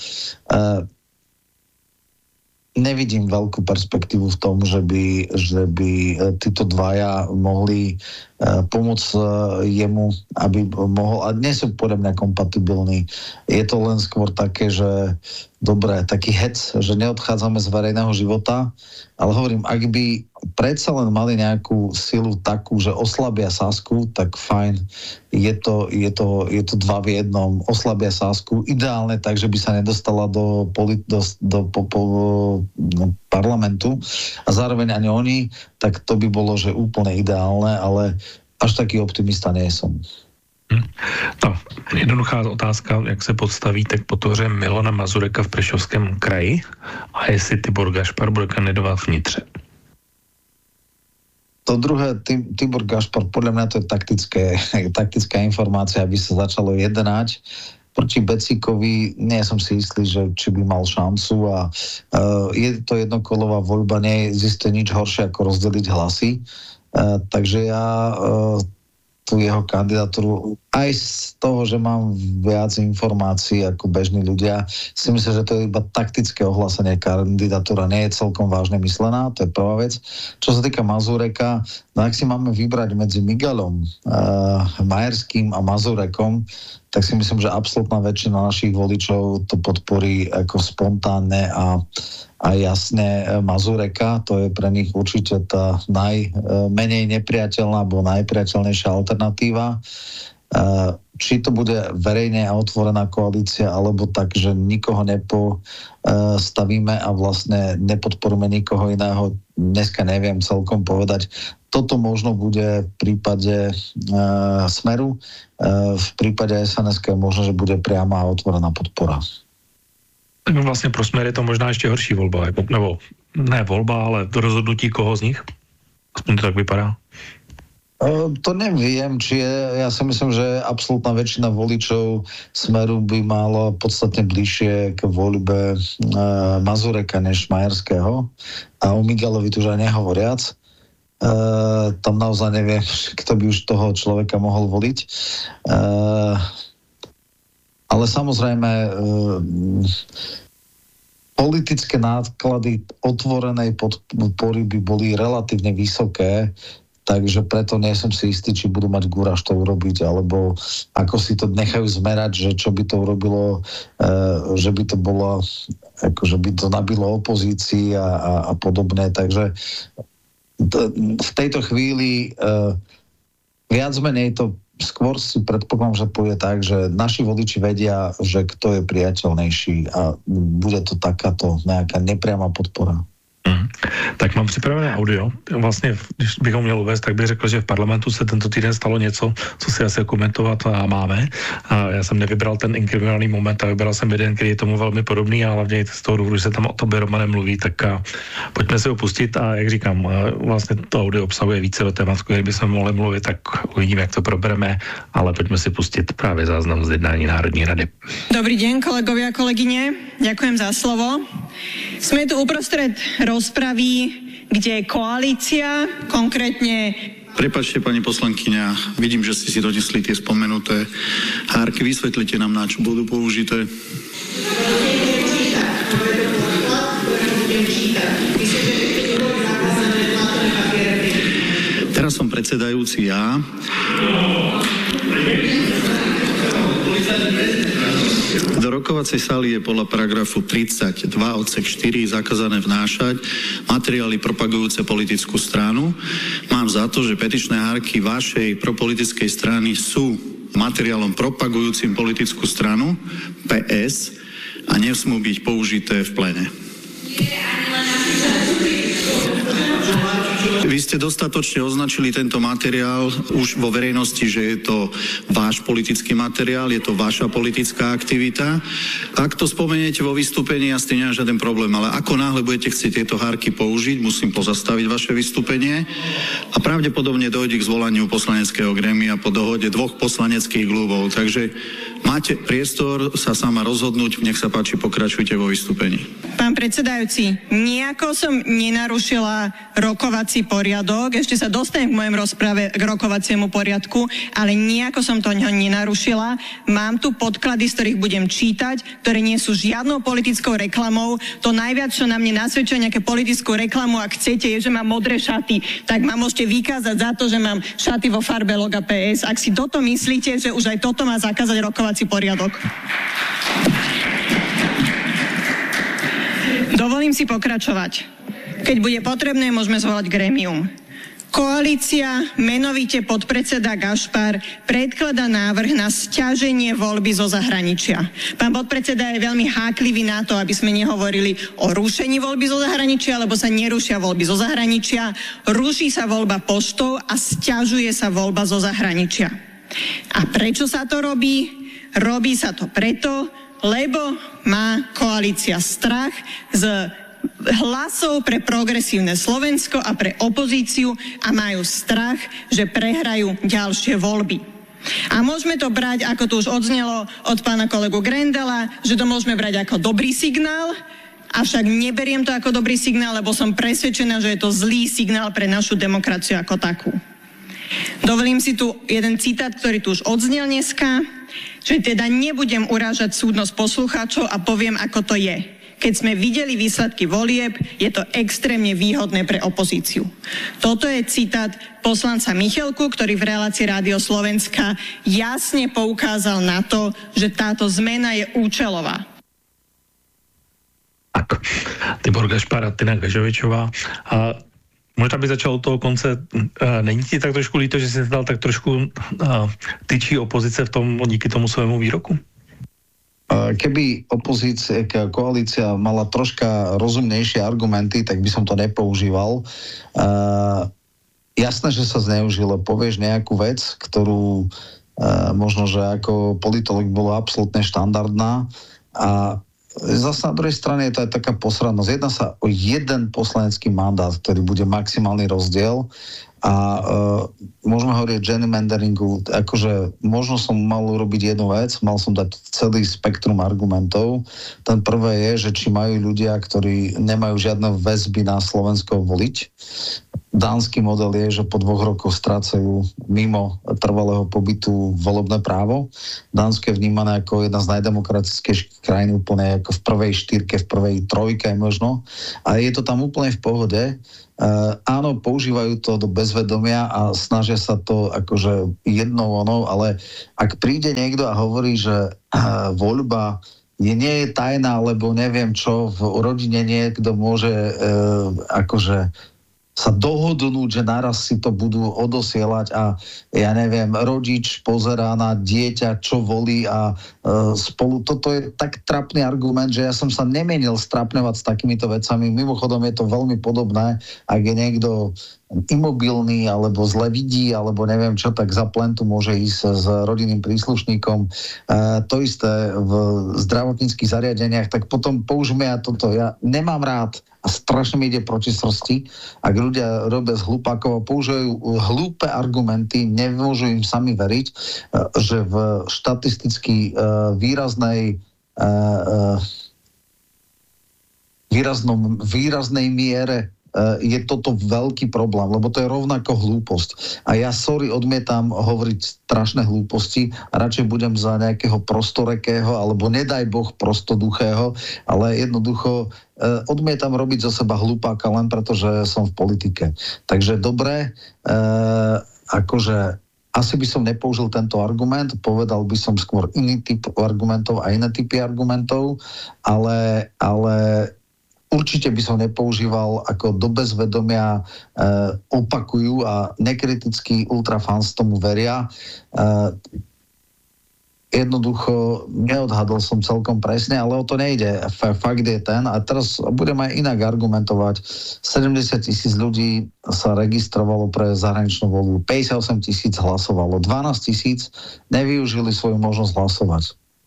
Nevidím veľkú perspektívu v tom, že by, že by títo dvaja mohli uh, pomôcť uh, jemu, aby mohol, a nie sú podľa mňa kompatibilní. Je to len skôr také, že dobre, taký hec, že neodchádzame z verejného života, ale hovorím, ak by predsa len mali nejakú silu takú, že oslabia Sasku, tak fajn. Je to, je to, je to dva v jednom. Oslabia Sasku. Ideálne tak, že by sa nedostala do, polit, do, do po, po, no, parlamentu a zároveň ani oni, tak to by bolo, že úplne ideálne, ale až taký optimista nie som. No, jednoduchá otázka, jak se podstavíte k podpoře Milana Mazureka v Prešovském kraji a jestli Tibor Gašpar bude kandidovat vnitře. To druhé, Tibor Gašpar, podľa mňa to je taktické, taktická informácia, aby sa začalo jednať. Proti Becíkovi nie som si istý, že či by mal šancu a uh, je to jednokolová voľba, neexistuje nič horšie ako rozdeliť hlasy. Uh, takže ja uh, tú jeho kandidatúru aj z toho, že mám viac informácií ako bežní ľudia, si myslím, že to je iba taktické ohlásenie. Kandidatúra nie je celkom vážne myslená, to je prvá vec. Čo sa týka Mazureka, no ak si máme vybrať medzi Migalom, uh, Majerským a Mazurekom, tak si myslím, že absolútna väčšina našich voličov to podporí ako spontánne a, a jasne Mazureka. To je pre nich určite tá najmenej nepriateľná alebo najpriateľnejšia alternatíva. Či to bude verejne a otvorená koalícia, alebo tak, že nikoho nepostavíme a vlastne nepodporíme nikoho iného, dneska neviem celkom povedať. Toto možno bude v prípade uh, Smeru, uh, v prípade es en es je možno, že bude priama a otvorená podpora. Tak vlastně pro Smer je to možná ještě horší volba, nebo ne voľba, ale rozhodnutí koho z nich? Aspoň to tak vypadá. Uh, to neviem, či je, ja si myslím, že absolútna väčšina voličov Smeru by mala podstatne bližšie k voľbe uh, Mazureka než Majerského. A o Miguelovi tu už aj nehovoriac. Uh, tam naozaj neviem, kto by už toho človeka mohol voliť. Uh, ale samozrejme uh, politické náklady otvorenej podpory by boli relatívne vysoké, takže preto nie som si istý, či budú mať gúraž to urobiť, alebo ako si to nechajú zmerať, že čo by to urobilo, že by to bolo, akože by to nabilo opozícii a, a, a podobné. Takže v tejto chvíli viac menej to skôr si predpokladám, že pôjde tak, že naši voliči vedia, že kto je priateľnejší a bude to takáto nejaká nepriama podpora. Mm. Tak mám připravené audio. Vlastně, když bychom měli uvést, tak bych řekl, že v parlamentu se tento týden stalo něco, co si asi komentovat a máme. A já jsem nevybral ten inkriminální moment a vybral jsem jeden, který je tomu velmi podobný a hlavně z toho důvodu, že se tam o tobě, Romane, mluví, tak a, pojďme si ho pustit a jak říkám, vlastně to audio obsahuje více do témat, který bychom mohli mluvit, tak uvidíme, jak to probereme, ale pojďme si pustit právě záznam z jednání Národní rady. Dobrý deň, kolegovia a kolegyne. Ďakujem za slovo. Sme tu uprostred rozpravy, kde koalícia, konkrétne... Prepáčte, pani poslankyňa, vidím, že ste si donesli tie spomenuté hárky. Vysvetlite nám, na čo budú použité. Teraz som predsedajúci ja. Do rokovacej sály je podľa paragrafu tridsaťdva odsek štyri zakázané vnášať materiály propagujúce politickú stranu. Mám za to, že petičné hárky vašej propolitickej strany sú materiálom propagujúcim politickú stranu pé es a nesmú byť použité v pléne. Vy ste dostatočne označili tento materiál už vo verejnosti, že je to váš politický materiál, je to vaša politická aktivita. Ak to spomeniete vo vystúpení, ja s tým nemám žiaden problém, ale ako náhle budete chcieť tieto hárky použiť, musím pozastaviť vaše vystúpenie a pravdepodobne dojde k zvolaniu poslaneckého grémia po dohode dvoch poslaneckých klubov. Takže máte priestor sa sama rozhodnúť, nech sa páči, pokračujte vo vystúpení. Pán predsedajúci, nejako som nenarušila rokovací poriadok, ešte sa dostanem k mojom rozprave k rokovaciemu poriadku, ale nejako som to nenarušila. Mám tu podklady, z ktorých budem čítať, ktoré nie sú žiadnou politickou reklamou. To najviac, čo na mne nasvedčuje nejaké politickú reklamu, ak chcete, je, že mám modré šaty, tak ma môžete vykázať za to, že mám šaty vo farbe loga pé es. Ak si toto myslíte, že už aj toto má zakázať rokovací poriadok. Dovolím si pokračovať. Keď bude potrebné, môžeme zvolať grémium. Koalícia, menovite podpredseda Gašpar, predkladá návrh na sťaženie voľby zo zahraničia. Pán podpredseda je veľmi háklivý na to, aby sme nehovorili o rušení voľby zo zahraničia, lebo sa nerušia voľby zo zahraničia. Ruší sa voľba poštou a sťažuje sa voľba zo zahraničia. A prečo sa to robí? Robí sa to preto, lebo má koalícia strach z hlasov pre progresívne Slovensko a pre opozíciu a majú strach, že prehrajú ďalšie voľby. A môžeme to brať, ako tu už odznelo od pána kolegu Grendela, že to môžeme brať ako dobrý signál, avšak neberiem to ako dobrý signál, lebo som presvedčená, že je to zlý signál pre našu demokraciu ako takú. Dovolím si tu jeden citát, ktorý tu už odznel dneska, že teda nebudem urážať súdnosť poslucháčov a poviem, ako to je. Keď sme videli výsledky volieb, je to extrémne výhodné pre opozíciu. Toto je citát poslanca Michalku, ktorý v relácii Rádio Slovenska jasne poukázal na to, že táto zmena je účelová. Tak, Tibor Gašpar a Tina Gažovičová. A možná by začal od toho konce. Není ti tak trošku líto, že si dal tak trošku tyčí opozice v tom díky tomu svému výroku? Keby opozícia, koalícia mala troška rozumnejšie argumenty, tak by som to nepoužíval. Uh, jasné, že sa zneužilo. Povieš nejakú vec, ktorú uh, možno, že ako politolog bola absolútne štandardná a zase na druhej strane je to aj taká posradnosť. Jedná sa o jeden poslanecký mandát, ktorý bude maximálny rozdiel a uh, môžeme hovoriť o gerrymanderingu, akože možno som mal urobiť jednu vec, mal som dať celý spektrum argumentov. Ten prvé je, že či majú ľudia, ktorí nemajú žiadne väzby na Slovensko voliť. Dánsky model je, že po dvoch rokoch strácajú mimo trvalého pobytu volebné právo. Dánsko je vnímané ako jedna z najdemokratickejších krajín, úplne ako v prvej štyrke, v prvej trojke možno. A je to tam úplne v pohode. Uh, áno, používajú to do bezvedomia a snažia sa to akože jednou onou, ale ak príde niekto a hovorí, že uh, voľba je, nie je tajná, lebo neviem čo, v rodine niekto môže uh, akože sa dohodnúť, že naraz si to budú odosielať a ja neviem, rodič pozerá na dieťa, čo volí a e, spolu. Toto je tak trapný argument, že ja som sa nemienil strapňovať s takýmito vecami. Mimochodom je to veľmi podobné, ak je niekto imobilný, alebo zle vidí, alebo neviem čo, tak za plentu môže ísť s rodinným príslušníkom. E, to isté v zdravotníckych zariadeniach, tak potom použijeme ja toto. Ja nemám rád a strašne mi ide proti srsti, ak ľudia robia z hlupákov a používajú hlúpe argumenty, nemôžu im sami veriť, e, že v štatisticky e, výraznej e, e, výraznom, výraznej miere je toto veľký problém, lebo to je rovnako hlúposť. A ja, sorry, odmietam hovoriť strašné hlúposti a radšej budem za nejakého prostorekého, alebo nedaj Boh prostoduchého, ale jednoducho eh, odmietam robiť zo seba hlupáka len preto, že som v politike. Takže dobre, eh, akože asi by som nepoužil tento argument, povedal by som skôr iný typ argumentov a iné typy argumentov, ale, ale určite by som nepoužíval, ako do bezvedomia e, opakujú a nekritickí ultrafans tomu veria. E, jednoducho neodhadol som celkom presne, ale o to nejde. F- fakt je ten a teraz budem aj inak argumentovať. sedemdesiat tisíc ľudí sa registrovalo pre zahraničnú voľbu, päťdesiatosem tisíc hlasovalo, dvanásť tisíc nevyužili svoju možnosť hlasovať.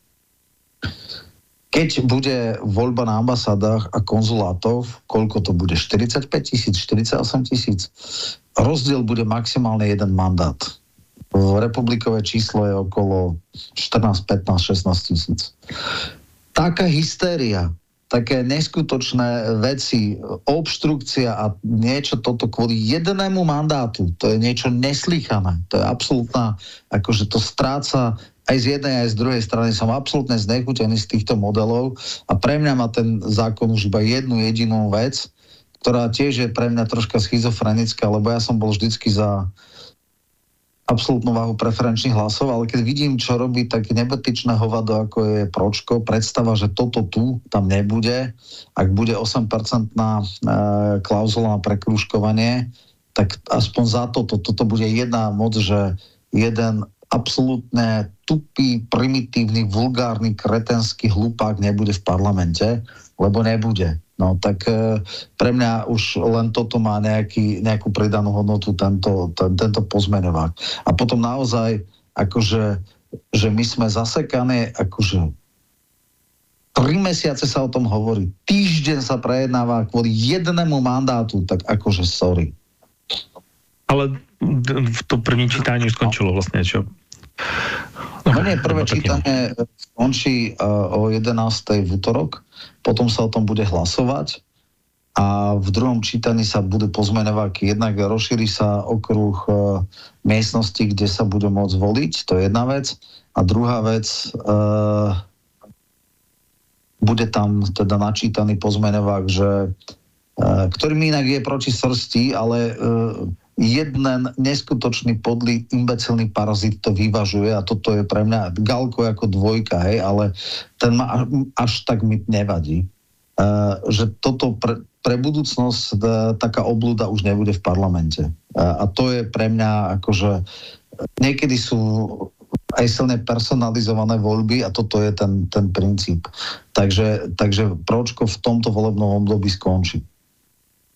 Keď bude voľba na ambasádach a konzulátov, koľko to bude? štyridsaťpäť tisíc, štyridsaťosem tisíc. Rozdiel bude maximálne jeden mandát. Republikové číslo je okolo štrnásť, pätnásť, šestnásť tisíc. Taká hystéria, také neskutočné veci, obštrukcia a niečo toto kvôli jednému mandátu, to je niečo neslýchané. To je absolútna, akože to stráca aj z jednej, aj z druhej strany. Som absolútne znechutený z týchto modelov a pre mňa má ten zákon už iba jednu jedinú vec, ktorá tiež je pre mňa troška schizofrenická, lebo ja som bol vždycky za absolútnu váhu preferenčných hlasov, ale keď vidím, čo robí také nebetičné hovado, ako je Pročko, predstava, že toto tu tam nebude, ak bude osem percent na e, klauzula na prekrúžkovanie, tak aspoň za toto, toto bude jedna moc, že jeden absolútne tupý, primitívny, vulgárny, kretenský hlupák nebude v parlamente, lebo nebude. No tak e, pre mňa už len toto má nejaký, nejakú pridanú hodnotu, tento, ten, tento pozmeňovák. A potom naozaj, akože, že my sme zasekaní, akože tri mesiace sa o tom hovorí, týždeň sa prejednáva kvôli jednému mandátu, tak akože sorry. Ale to první čítanie už skončilo vlastne, čo? No nie, prvé čítanie skončí uh, o jedenástej v útorok, potom sa o tom bude hlasovať a v druhom čítaní sa budú pozmeňováky. Jednak rozšíri sa okruh uh, miestnosti, kde sa bude môcť voliť, to je jedna vec. A druhá vec, uh, bude tam teda načítaný pozmeňovák, že, uh, ktorý mi inak je proti srsti, ale uh, jeden neskutočný podlý imbecilný parazit to vyvažuje a toto je pre mňa Galko ako dvojka, hej, ale ten ma až tak mi nevadí. Uh, že toto pre, pre budúcnosť uh, taká oblúda už nebude v parlamente. Uh, a to je pre mňa akože niekedy sú aj silne personalizované voľby a toto je ten, ten princíp. Takže, takže Pročko v tomto volebnom období skončí. No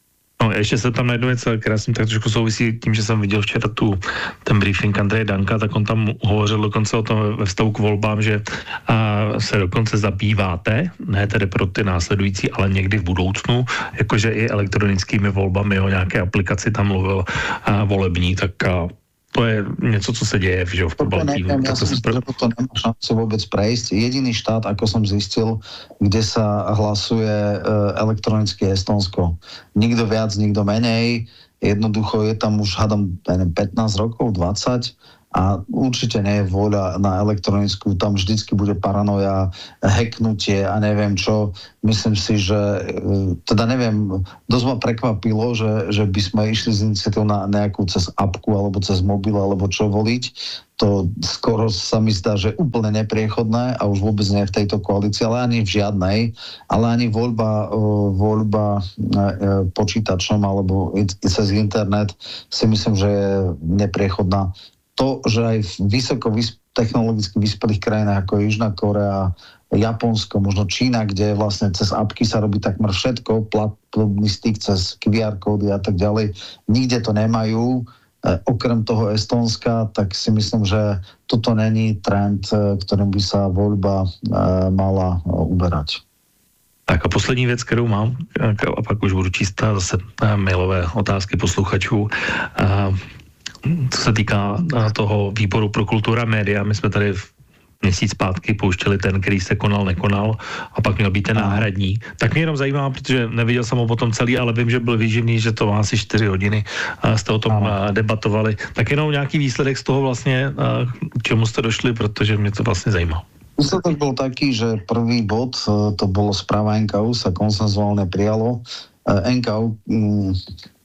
No, ještě se tam najdu něco, která jsem tak trošku souvisí tím, že jsem viděl včera tu, ten briefing Andreje Danka, tak on tam hovořil dokonce o tom ve vztahu k volbám, že a, se dokonce zabýváte, ne tedy pro ty následující, ale někdy v budoucnu, jakože i elektronickými volbami, o nějaké aplikaci tam mluvil a, volební, tak a, to je něco, co se děje v, v Pobaltí. Ja si myslím, že to nemá šancu vôbec prejsť. Jediný štát, ako som zistil, kde sa hlasuje elektronicky Estonsko. Nikto viac, nikto menej. Jednoducho je tam už, hádam, pätnásť rokov, dvadsať a určite nie je vôľa na elektronickú. Tam vždycky bude paranoja, hacknutie a neviem čo. Myslím si, že teda neviem, dosť ma prekvapilo, že, že by sme išli z iniciatív na nejakú cez apku alebo cez mobil alebo čo voliť. To skoro sa mi zdá, že úplne nepriechodné a už vôbec nie v tejto koalícii, ale ani v žiadnej, ale ani voľba, voľba počítačom alebo cez internet si myslím, že je nepriechodná. To, že aj v vysoko vysp- technologicky vyspelých krajinách ako Južná Korea, Japonsko, možno Čína, kde vlastne cez apky sa robí takmer všetko, platobný styk cez kú er kódy a tak ďalej, nikde to nemajú. E, okrem toho Estónska, tak si myslím, že toto není trend, ktorým by sa voľba e, mala uberať. Tak a poslední věc, kterou mám, a pak už budu číst zase mailové otázky posluchačů. A co se týká toho výboru pro kulturu a média, my jsme tady v měsíc zpátky pouštěli ten, který se konal, nekonal a pak měl být ten náhradní. Tak mě jenom zajímá, protože neviděl jsem ho potom celý, ale vím, že byl výživný, že to má asi čtyři hodiny a jste o tom Aha. debatovali. Tak jenom nějaký výsledek z toho vlastně, k čemu jste došli, protože mě to vlastně zajímá. Výsledok bol taký, že prvý bod, to bolo správa en ká ú, sa konsenzuálne prijalo. en ká ú mm,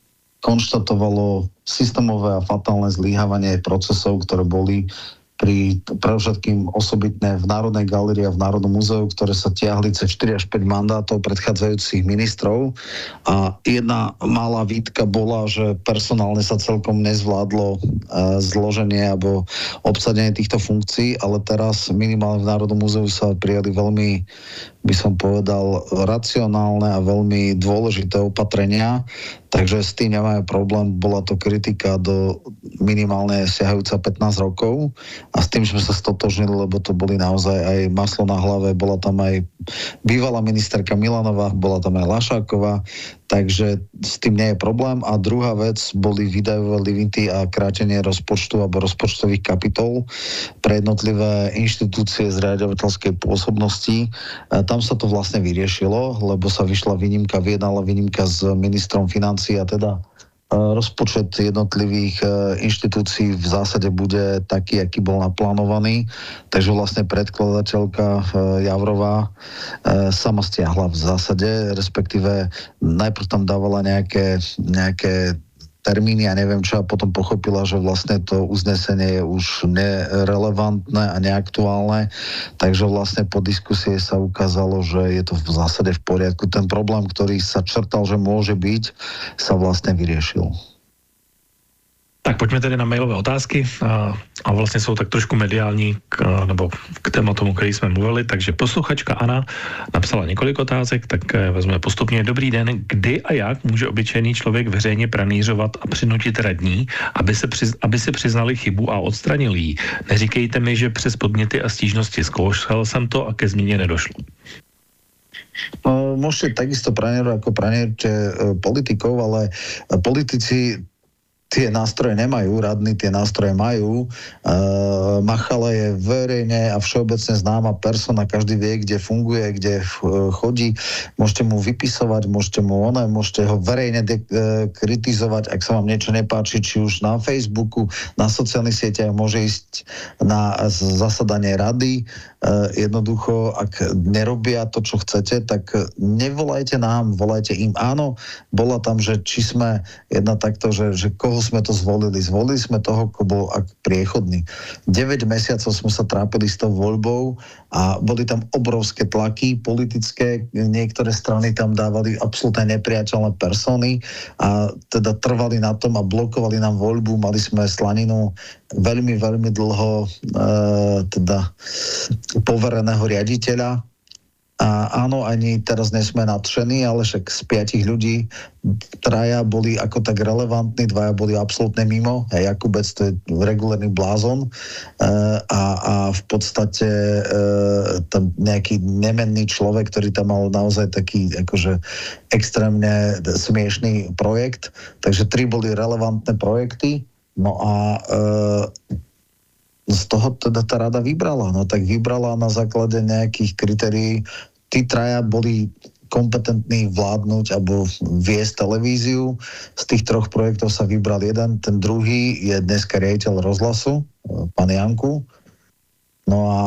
konštatovalo systémové a fatálne zlyhávanie procesov, ktoré boli pri predovšetkým osobitné v Národnej galérii a v Národnom múzeu, ktoré sa tiahli cez štyri až päť mandátov predchádzajúcich ministrov. A jedna malá výtka bola, že personálne sa celkom nezvládlo zloženie alebo obsadenie týchto funkcií, ale teraz minimálne v Národnom múzeu sa prijali veľmi, by som povedal, racionálne a veľmi dôležité opatrenia. Takže s tým nemáme problém. Bola to kritika do minimálne siahajúca pätnásť rokov a s tým sme sa stotožnili, lebo to boli naozaj aj maslo na hlave. Bola tam aj bývalá ministerka Milanová, bola tam aj Lašáková, takže s tým nie je problém. A druhá vec boli výdajové limity a krátenie rozpočtu alebo rozpočtových kapitol pre jednotlivé inštitúcie z riadovateľskej pôsobnosti. Tam sa to vlastne vyriešilo, lebo sa vyšla výnimka, vyjednala výnimka s ministrom financií a teda rozpočet jednotlivých inštitúcií v zásade bude taký, aký bol naplánovaný. Takže vlastne predkladateľka Javrová sama stiahla v zásade, respektíve najprv tam dávala nejaké, nejaké termíny a neviem čo a potom pochopila, že vlastne to uznesenie je už nerelevantné a neaktuálne, takže vlastne po diskusie sa ukázalo, že je to v zásade v poriadku. Ten problém, ktorý sa črtal, že môže byť, sa vlastne vyriešil. Tak pojďme tedy na mailové otázky a, a vlastně jsou tak trošku mediální k, nebo k tématu, o který jsme mluvili, takže posluchačka Anna napsala několik otázek, tak vezmeme postupně. Dobrý den, kdy a jak může obyčejný člověk veřejně pranířovat a přinutit radní, aby se, přiz, aby si přiznali chybu a odstranili ji? Neříkejte mi, že přes podněty a stížnosti zkoušel jsem to a ke změně nedošlo. No, môžete takisto pranierovať ako pranierujete politikov, ale politici tie nástroje nemajú, radní tie nástroje majú. Uh, Machala je verejne a všeobecne známa persona, každý vie, kde funguje, kde chodí. Môžete mu vypisovať, môžete mu ono, môžete ho verejne de- kritizovať, ak sa vám niečo nepáči, či už na Facebooku, na sociálnych sieťach, môže ísť na zasadanie rady. Uh, jednoducho, ak nerobia to, čo chcete, tak nevolajte nám, volajte im. Áno, bola tam, že či sme jedna takto, že, že koho sme to zvolili. Zvolili sme toho, ko bol priechodný. deväť mesiacov sme sa trápili s tou voľbou a boli tam obrovské tlaky politické. Niektoré strany tam dávali absolútne nepriateľné persony a teda trvali na tom a blokovali nám voľbu. Mali sme slaninu veľmi, veľmi dlho e, teda povereného riaditeľa. A áno, ani teraz nesme nadšení, ale však z piatich ľudí traja boli ako tak relevantní, dvaja boli absolútne mimo. Hej, Jakubec to je regulárny blázon e, a, a v podstate e, tam nejaký nemenný človek, ktorý tam mal naozaj taký akože extrémne smiešný projekt. Takže tri boli relevantné projekty. No a e, z toho teda tá rada vybrala. No tak vybrala na základe nejakých kritérií. Tí traja boli kompetentní vládnuť alebo viesť televíziu. Z tých troch projektov sa vybral jeden. Ten druhý je dneska riaditeľ rozhlasu, pán Janku. No a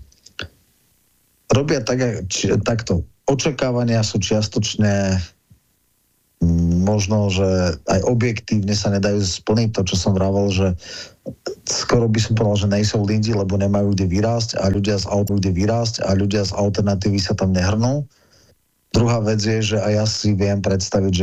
robia tak, či, takto. Očakávania sú čiastočne možno, že aj objektívne sa nedajú splniť to, čo som vravel, že skoro by som povedal, že nejsou lidi, lebo nemajú kde vyrásť a ľudia z auto kde vyrásť a ľudia z alternatívy sa tam nehrnú. Druhá vec je, že aj ja si viem predstaviť, že